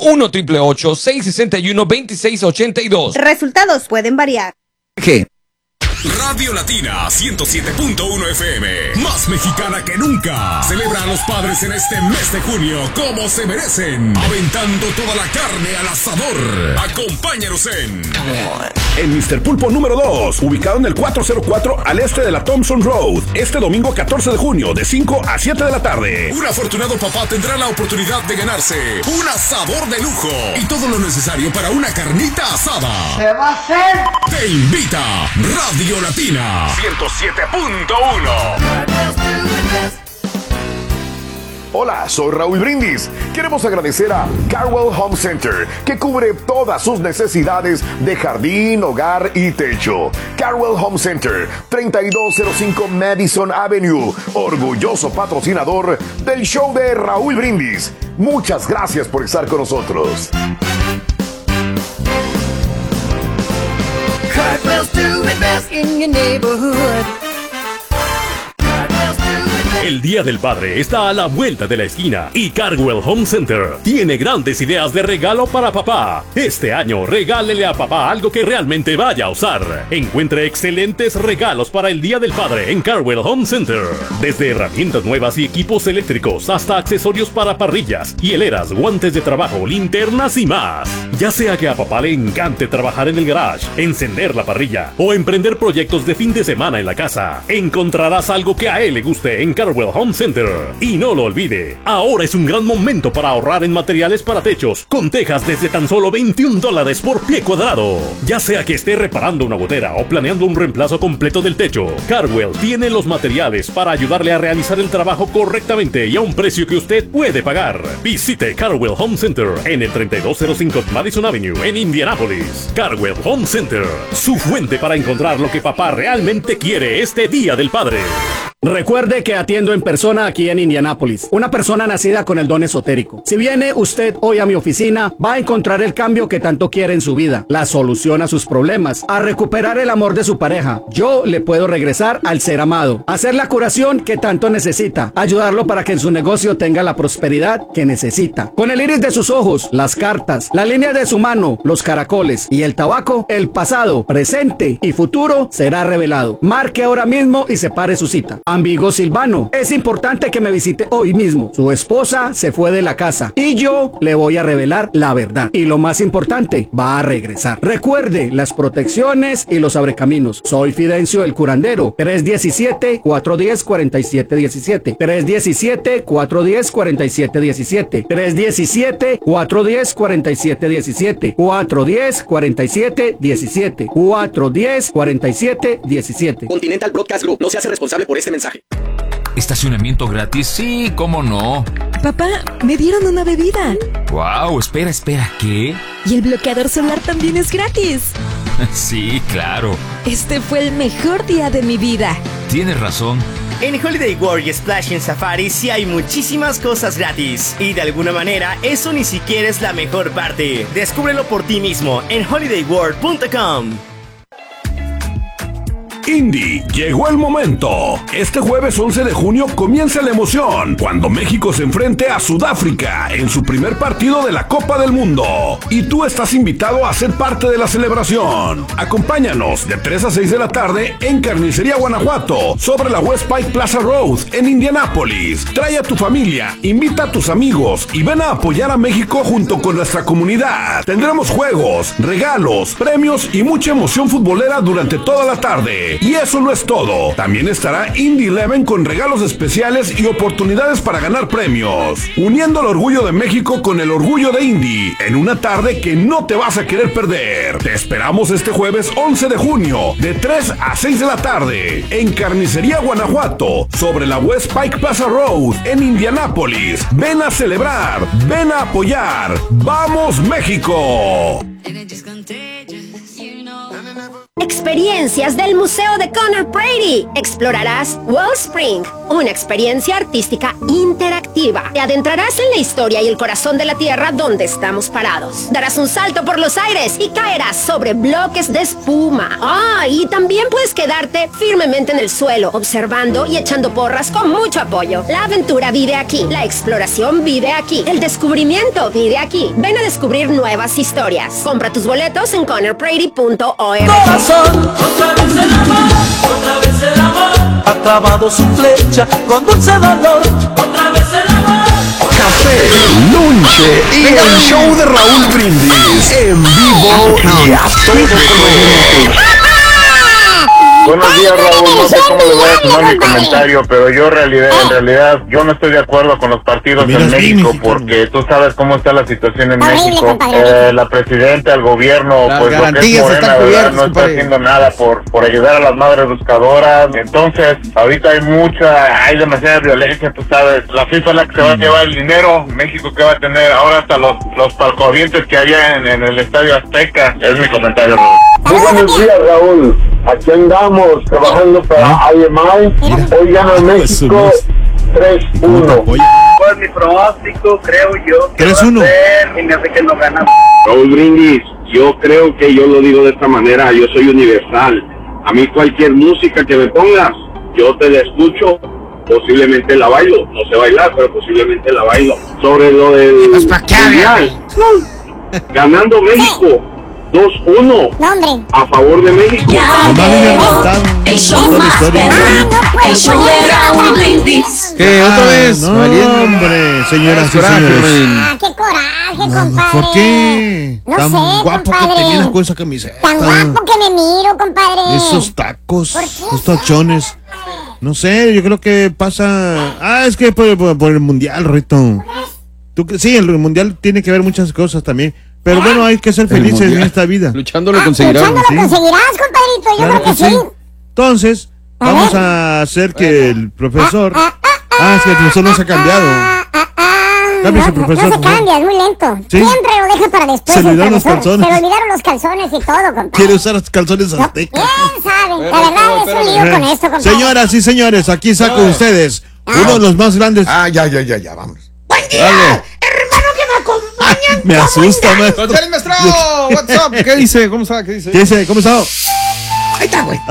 1-888-661-2682. Resultados pueden variar. ¿Qué? Radio Latina 107.1 FM, más mexicana que nunca. Celebra a los padres en este mes de junio como se merecen, aventando toda la carne al asador. Acompáñanos en Mr. Pulpo número 2, ubicado en el 404 al este de la Thompson Road, este domingo 14 de junio de 5 a 7 de la tarde. Un afortunado papá tendrá la oportunidad de ganarse un asador de lujo y todo lo necesario para una carnita asada. ¿Se va a hacer? Te invita Radio Latina 107.1. Hola, soy Raúl Brindis. Queremos agradecer a Carwell Home Center, que cubre todas sus necesidades de jardín, hogar y techo. Carwell Home Center, 3205 Madison Avenue, orgulloso patrocinador del show de Raúl Brindis. Muchas gracias por estar con nosotros. Cartwell's doing best in your neighborhood. El Día del Padre está a la vuelta de la esquina y Carwell Home Center tiene grandes ideas de regalo para papá. Este año regálele a papá algo que realmente vaya a usar. Encuentre excelentes regalos para el Día del Padre en Carwell Home Center. Desde herramientas nuevas y equipos eléctricos hasta accesorios para parrillas, hieleras, guantes de trabajo, linternas y más. Ya sea que a papá le encante trabajar en el garage, encender la parrilla o emprender proyectos de fin de semana en la casa, encontrarás algo que a él le guste en Carwell Carwell Home Center. Y no lo olvide, ahora es un gran momento para ahorrar en materiales para techos, con tejas desde tan solo $21 por pie cuadrado. Ya sea que esté reparando una gotera o planeando un reemplazo completo del techo, Carwell tiene los materiales para ayudarle a realizar el trabajo correctamente y a un precio que usted puede pagar. Visite Carwell Home Center en el 3205 Madison Avenue en Indianápolis. Carwell Home Center, su fuente para encontrar lo que papá realmente quiere este Día del Padre. Recuerde que atiendo en persona aquí en Indianápolis, una persona nacida con el don esotérico. Si viene usted hoy a mi oficina, va a encontrar el cambio que tanto quiere en su vida, la solución a sus problemas, a recuperar el amor de su pareja. Yo le puedo regresar al ser amado, hacer la curación que tanto necesita, ayudarlo para que en su negocio tenga la prosperidad que necesita. Con el iris de sus ojos, las cartas, la línea de su mano, los caracoles y el tabaco, el pasado, presente y futuro será revelado. Marque ahora mismo y separe su cita. Amigo Silvano, es importante que me visite hoy mismo. Su esposa se fue de la casa y yo le voy a revelar la verdad. Y lo más importante, va a regresar. Recuerde las protecciones y los abrecaminos. Soy Fidencio el curandero. 317-410-4717. 317-410-4717. 317-410-4717. 410-4717. 410-4717. Continental Broadcast Group no se hace responsable por este mensaje. ¿Estacionamiento gratis? Sí, ¿cómo no? Papá, me dieron una bebida. Wow, espera, ¿qué? Y el bloqueador solar también es gratis. Sí, claro. Este fue el mejor día de mi vida. Tienes razón. En Holiday World y Splash en Safari sí hay muchísimas cosas gratis. Y de alguna manera, eso ni siquiera es la mejor parte. Descúbrelo por ti mismo en holidayworld.com. Indy, llegó el momento. Este jueves 11 de junio comienza la emoción cuando México se enfrente a Sudáfrica en su primer partido de la Copa del Mundo. Y tú estás invitado a ser parte de la celebración. Acompáñanos de 3 a 6 de la tarde en Carnicería Guanajuato, sobre la West Pike Plaza Road en Indianápolis. Trae a tu familia, invita a tus amigos y ven a apoyar a México junto con nuestra comunidad. Tendremos juegos, regalos, premios y mucha emoción futbolera durante toda la tarde. Y eso no es todo. También estará Indy 11 con regalos especiales y oportunidades para ganar premios. Uniendo el orgullo de México con el orgullo de Indy en una tarde que no te vas a querer perder. Te esperamos este jueves 11 de junio de 3 a 6 de la tarde en Carnicería Guanajuato, sobre la West Pike Plaza Road en Indianápolis. Ven a celebrar, ven a apoyar. ¡Vamos, México! Experiencias del Museo de Conor Brady. Explorarás Wellspring, una experiencia artística interactiva. Te adentrarás en la historia y el corazón de la tierra donde estamos parados. Darás un salto por los aires y caerás sobre bloques de espuma. Y también puedes quedarte firmemente en el suelo, observando y echando porras con mucho apoyo. La aventura vive aquí, la exploración vive aquí, el descubrimiento vive aquí. Ven a descubrir nuevas historias. Compra tus boletos en conorbrady.org. Otra vez el amor, ha clavado su flecha con dulce dolor. Otra vez el amor. Café, lunche y el show de Raúl Brindis en vivo y a todo color. Buenos días, Raúl. No sé cómo le voy a tomar mi comentario, pero yo en realidad yo no estoy de acuerdo con los partidos en México, porque tú sabes cómo está la situación en México. La presidenta, el gobierno, pues lo que es Morena, ¿verdad? No está haciendo nada por ayudar a las madres buscadoras. Entonces, ahorita hay demasiada violencia, tú sabes. La FIFA es la que se va a llevar el dinero. México que va a tener ahora hasta los palcoavientes que había en el Estadio Azteca. Es mi comentario, Raúl. Muy buenos días, Raúl. Aquí andamos trabajando para IMI. Hoy gana México 3-1. Pues mi pronóstico, creo yo, que 3-1. va a ser, y me hace que no gana. Raúl Brindis, yo creo que yo lo digo de esta manera, yo soy universal. A mí cualquier música que me pongas, yo te la escucho, posiblemente la bailo. No sé bailar, pero posiblemente la bailo. Sobre lo del mundial, ganando México 2-1 a favor de México. El show más perrón, el show de Raúl Brindis. ¿Qué? ¿Otra vez? No, hombre, señoras y señores. ¡Qué coraje, compadre! ¿Por qué? No tan sé, guapo compadre. que te vienes con esa camiseta. Tan guapo que me miro, compadre. Esos tacos, ¿Por qué? esos tachones. No sé, yo creo que pasa... es que por el mundial, Rito. Sí, el mundial tiene que ver muchas cosas también. Pero bueno, hay que ser felices en esta vida. Luchándolo conseguirás. Luchándolo conseguirás, compadrito. Yo creo que sí. Entonces, vamos a hacer que el profesor... es que el profesor no se ha cambiado. No se cambia, es muy lento. ¿Sí? Siempre lo deja para después. Se le olvidaron los calzones. Se le olvidaron los calzones y todo, compadre. Quiere usar los calzones aztecas. ¿Quién sabe? La verdad es un lío con esto, compadre. Señoras y señores, aquí saco ustedes uno de los más grandes. Ya, vamos. ¡Buen día! Hermano que me acompañan. Me asusta, maestro. Maestro, what's up? ¿Qué dice? ¿Cómo está? ¿Qué dice? ¿Qué dice? ¿Cómo está? Ahí está, güey.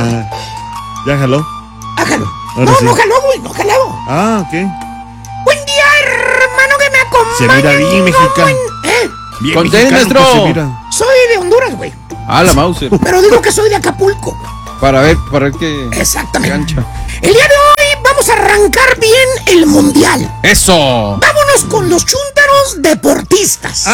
¿Ya jaló? Hágalo. No jaló, güey, no jaló. Ok. Buen día, hermano que me acompaña. Se mira bien mexicano. Bien Conté, maestro. Soy de Honduras, güey. La Mauser. Pero digo que soy de Acapulco. Para ver qué. Exactamente. Cancha. El día de hoy vamos a arrancar bien el mundial. ¡Eso! Vámonos con los chúntaros deportistas.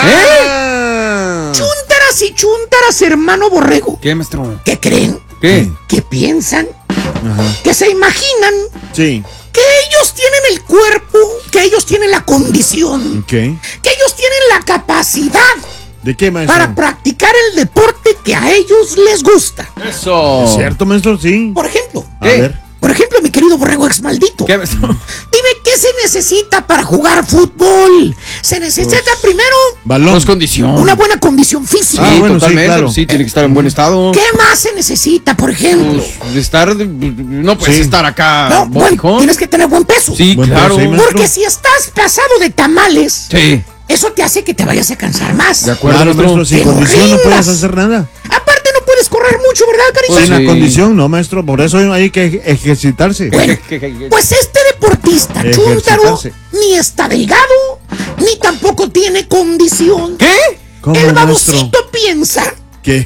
Chúntaras y chúntaras, hermano Borrego. ¿Qué, maestro? ¿Qué creen? ¿Qué? ¿Qué piensan? Que se imaginan que ellos tienen el cuerpo, que ellos tienen la condición, que ellos tienen la capacidad. ¿De qué, maestro? Para practicar el deporte que a ellos les gusta. Eso. ¿Es cierto, maestro? Sí. Por ejemplo. A ver. Por ejemplo, mi querido Borrego ex maldito. ¿Qué, maestro? Dime, ¿qué se necesita para jugar fútbol? Se necesita primero... balón. Condición. Una buena condición física. Totalmente. Claro. Sí, tiene que estar en buen estado. ¿Qué más se necesita, por ejemplo? No puedes estar acá. No, bueno, tienes que tener buen peso. Sí, claro. Porque si estás pasado de tamales... Sí. Eso te hace que te vayas a cansar más. De acuerdo, maestro. Sin condición no puedes hacer nada. Aparte no puedes correr mucho, ¿verdad, cariño? Sin la condición, no, maestro. Por eso hay que ejercitarse. Bueno, pues este deportista chúntaro ni está delgado, ni tampoco tiene condición. ¿Qué? El babosito piensa. ¿Qué?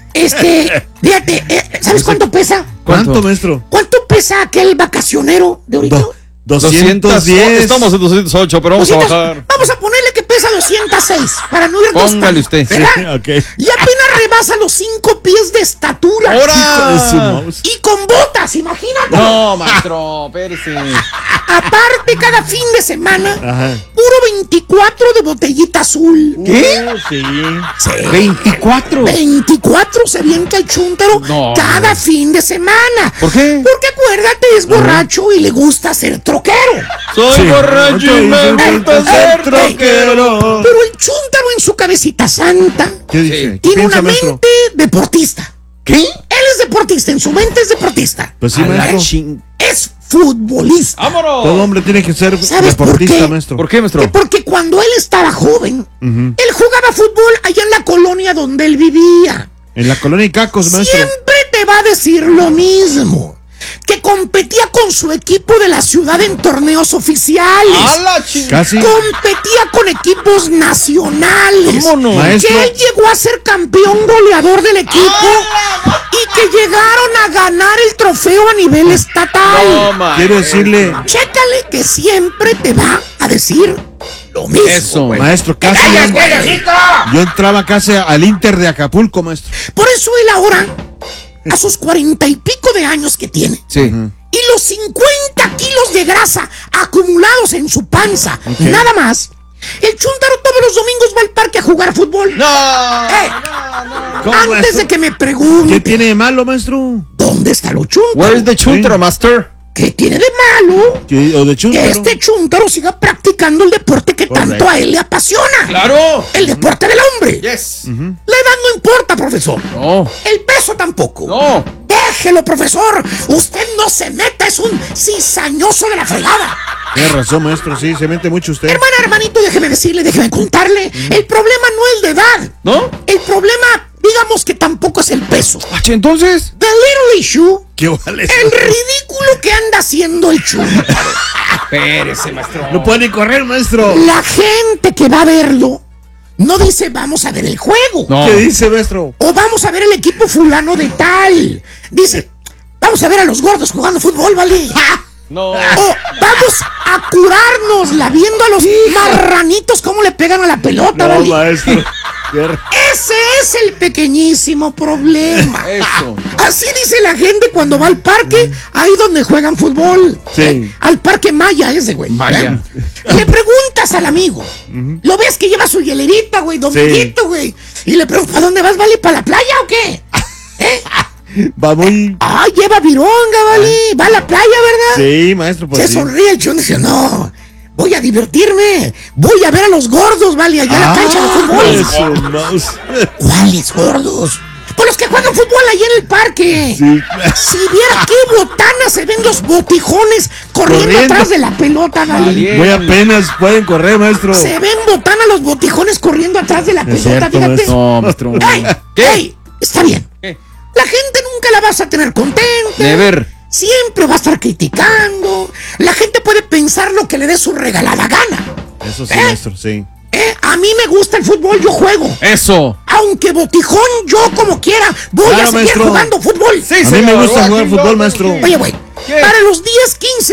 Fíjate, ¿sabes cuánto pesa? ¿Cuánto, maestro? ¿Cuánto pesa aquel vacacionero de ahorita? 210. Estamos en 208, pero vamos a bajar. Vamos a ponerle que pesa 206 para no irnos. Póngale usted. ¿Verdad? Okay. Y apenas rebasa los 5 pies de estatura. ¡Ahora! Y con botas, imagínate. No, maestro, espérese. Aparte, cada fin de semana, puro 24 de botellita azul. ¿Qué? Sí. 24. 24 se avienta el chúntaro cada fin de semana. ¿Por qué? Porque acuérdate, es borracho y le gusta ser troquero. Soy borracho y me gusta ser troquero. Pero el chúntaro en su cabecita santa tiene una mente deportista. ¿Qué? Él es deportista, en su mente es deportista. Pues sí, maestro. Es futbolista. ¡Vámonos! Todo hombre tiene que ser deportista, maestro. ¿Por qué, maestro? Porque cuando él estaba joven, él jugaba fútbol allá en la colonia donde él vivía. En la colonia Icacos, maestro. Siempre te va a decir lo mismo. Que competía con su equipo de la ciudad en torneos oficiales. Casi. Competía con equipos nacionales. ¿Cómo no? Maestro. Que él llegó a ser campeón goleador del equipo y que llegaron a ganar el trofeo a nivel estatal. No, quiero decirle. Chécale que siempre te va a decir lo mismo. Eso, maestro, casi. Yo entraba casi al Inter de Acapulco, maestro. Por eso él ahora, a sus 40 y pico de años que tiene, y los 50 kilos de grasa acumulados en su panza, nada más, el chúntaro todos los domingos va al parque a jugar fútbol. Antes maestro? de que me pregunte, ¿Qué tiene de malo, maestro? ¿dónde está lo chúntaro? Where is the chúntaro, master? ¿Qué tiene de malo? ¿O de chúntaro? Que este chúntaro siga practicando el deporte que tanto a él le apasiona. ¡Claro! El deporte del hombre. Yes. La edad no importa, profesor. No. El peso tampoco. No. Déjelo, profesor. Usted no se meta, es un cizañoso de la fregada. Tiene razón, maestro, sí, se mete mucho usted. Hermanito, déjeme contarle. El problema no es de edad. ¿No? El problema, digamos que tampoco es el peso. Entonces, The little issue, ¿qué vale eso? el ridículo que anda haciendo el chúntaro. espérese, maestro. No puede ni correr, maestro. La gente que va a verlo no dice vamos a ver el juego. No. ¿Qué dice, maestro? O vamos a ver el equipo fulano de tal. Dice, vamos a ver a los gordos jugando fútbol, ¿vale? No. O vamos a curárnosla viendo a los marranitos cómo le pegan a la pelota, No, ¿vale? maestro. Ese es el pequeñísimo problema. Eso. Así dice la gente cuando va al parque, ahí donde juegan fútbol. Sí. Al parque Maya ese, güey. Maya. Le preguntas al amigo. Lo ves que lleva su hielerita, güey, dominguito, güey. Y le preguntas, ¿para dónde vas, vale? ¿Para la playa o qué? Va muy... Lleva vironga, vale. Va a la playa, ¿verdad? Sí, maestro, pues Se sonríe el chon y dice, no, voy a divertirme. Voy a ver a los gordos, vale, allá en la cancha de fútbol. ¿Cuáles gordos? Pues los que juegan fútbol allá en el parque. Sí. Si viera qué botana se ven los botijones corriendo atrás de la pelota, vale. Muy apenas pueden correr, maestro. Se ven botana los botijones corriendo atrás de la pelota, cierto, fíjate. maestro. ¡Ey! Está bien. La gente nunca la vas a tener contenta. Never. Siempre va a estar criticando. La gente puede pensar lo que le dé su regalada gana. Eso sí, maestro, sí. A mí me gusta el fútbol, yo juego. Eso. Aunque botijón, yo como quiera voy a seguir jugando fútbol. Sí, a mí me gusta jugar fútbol, maestro. Oye, güey, para los días 15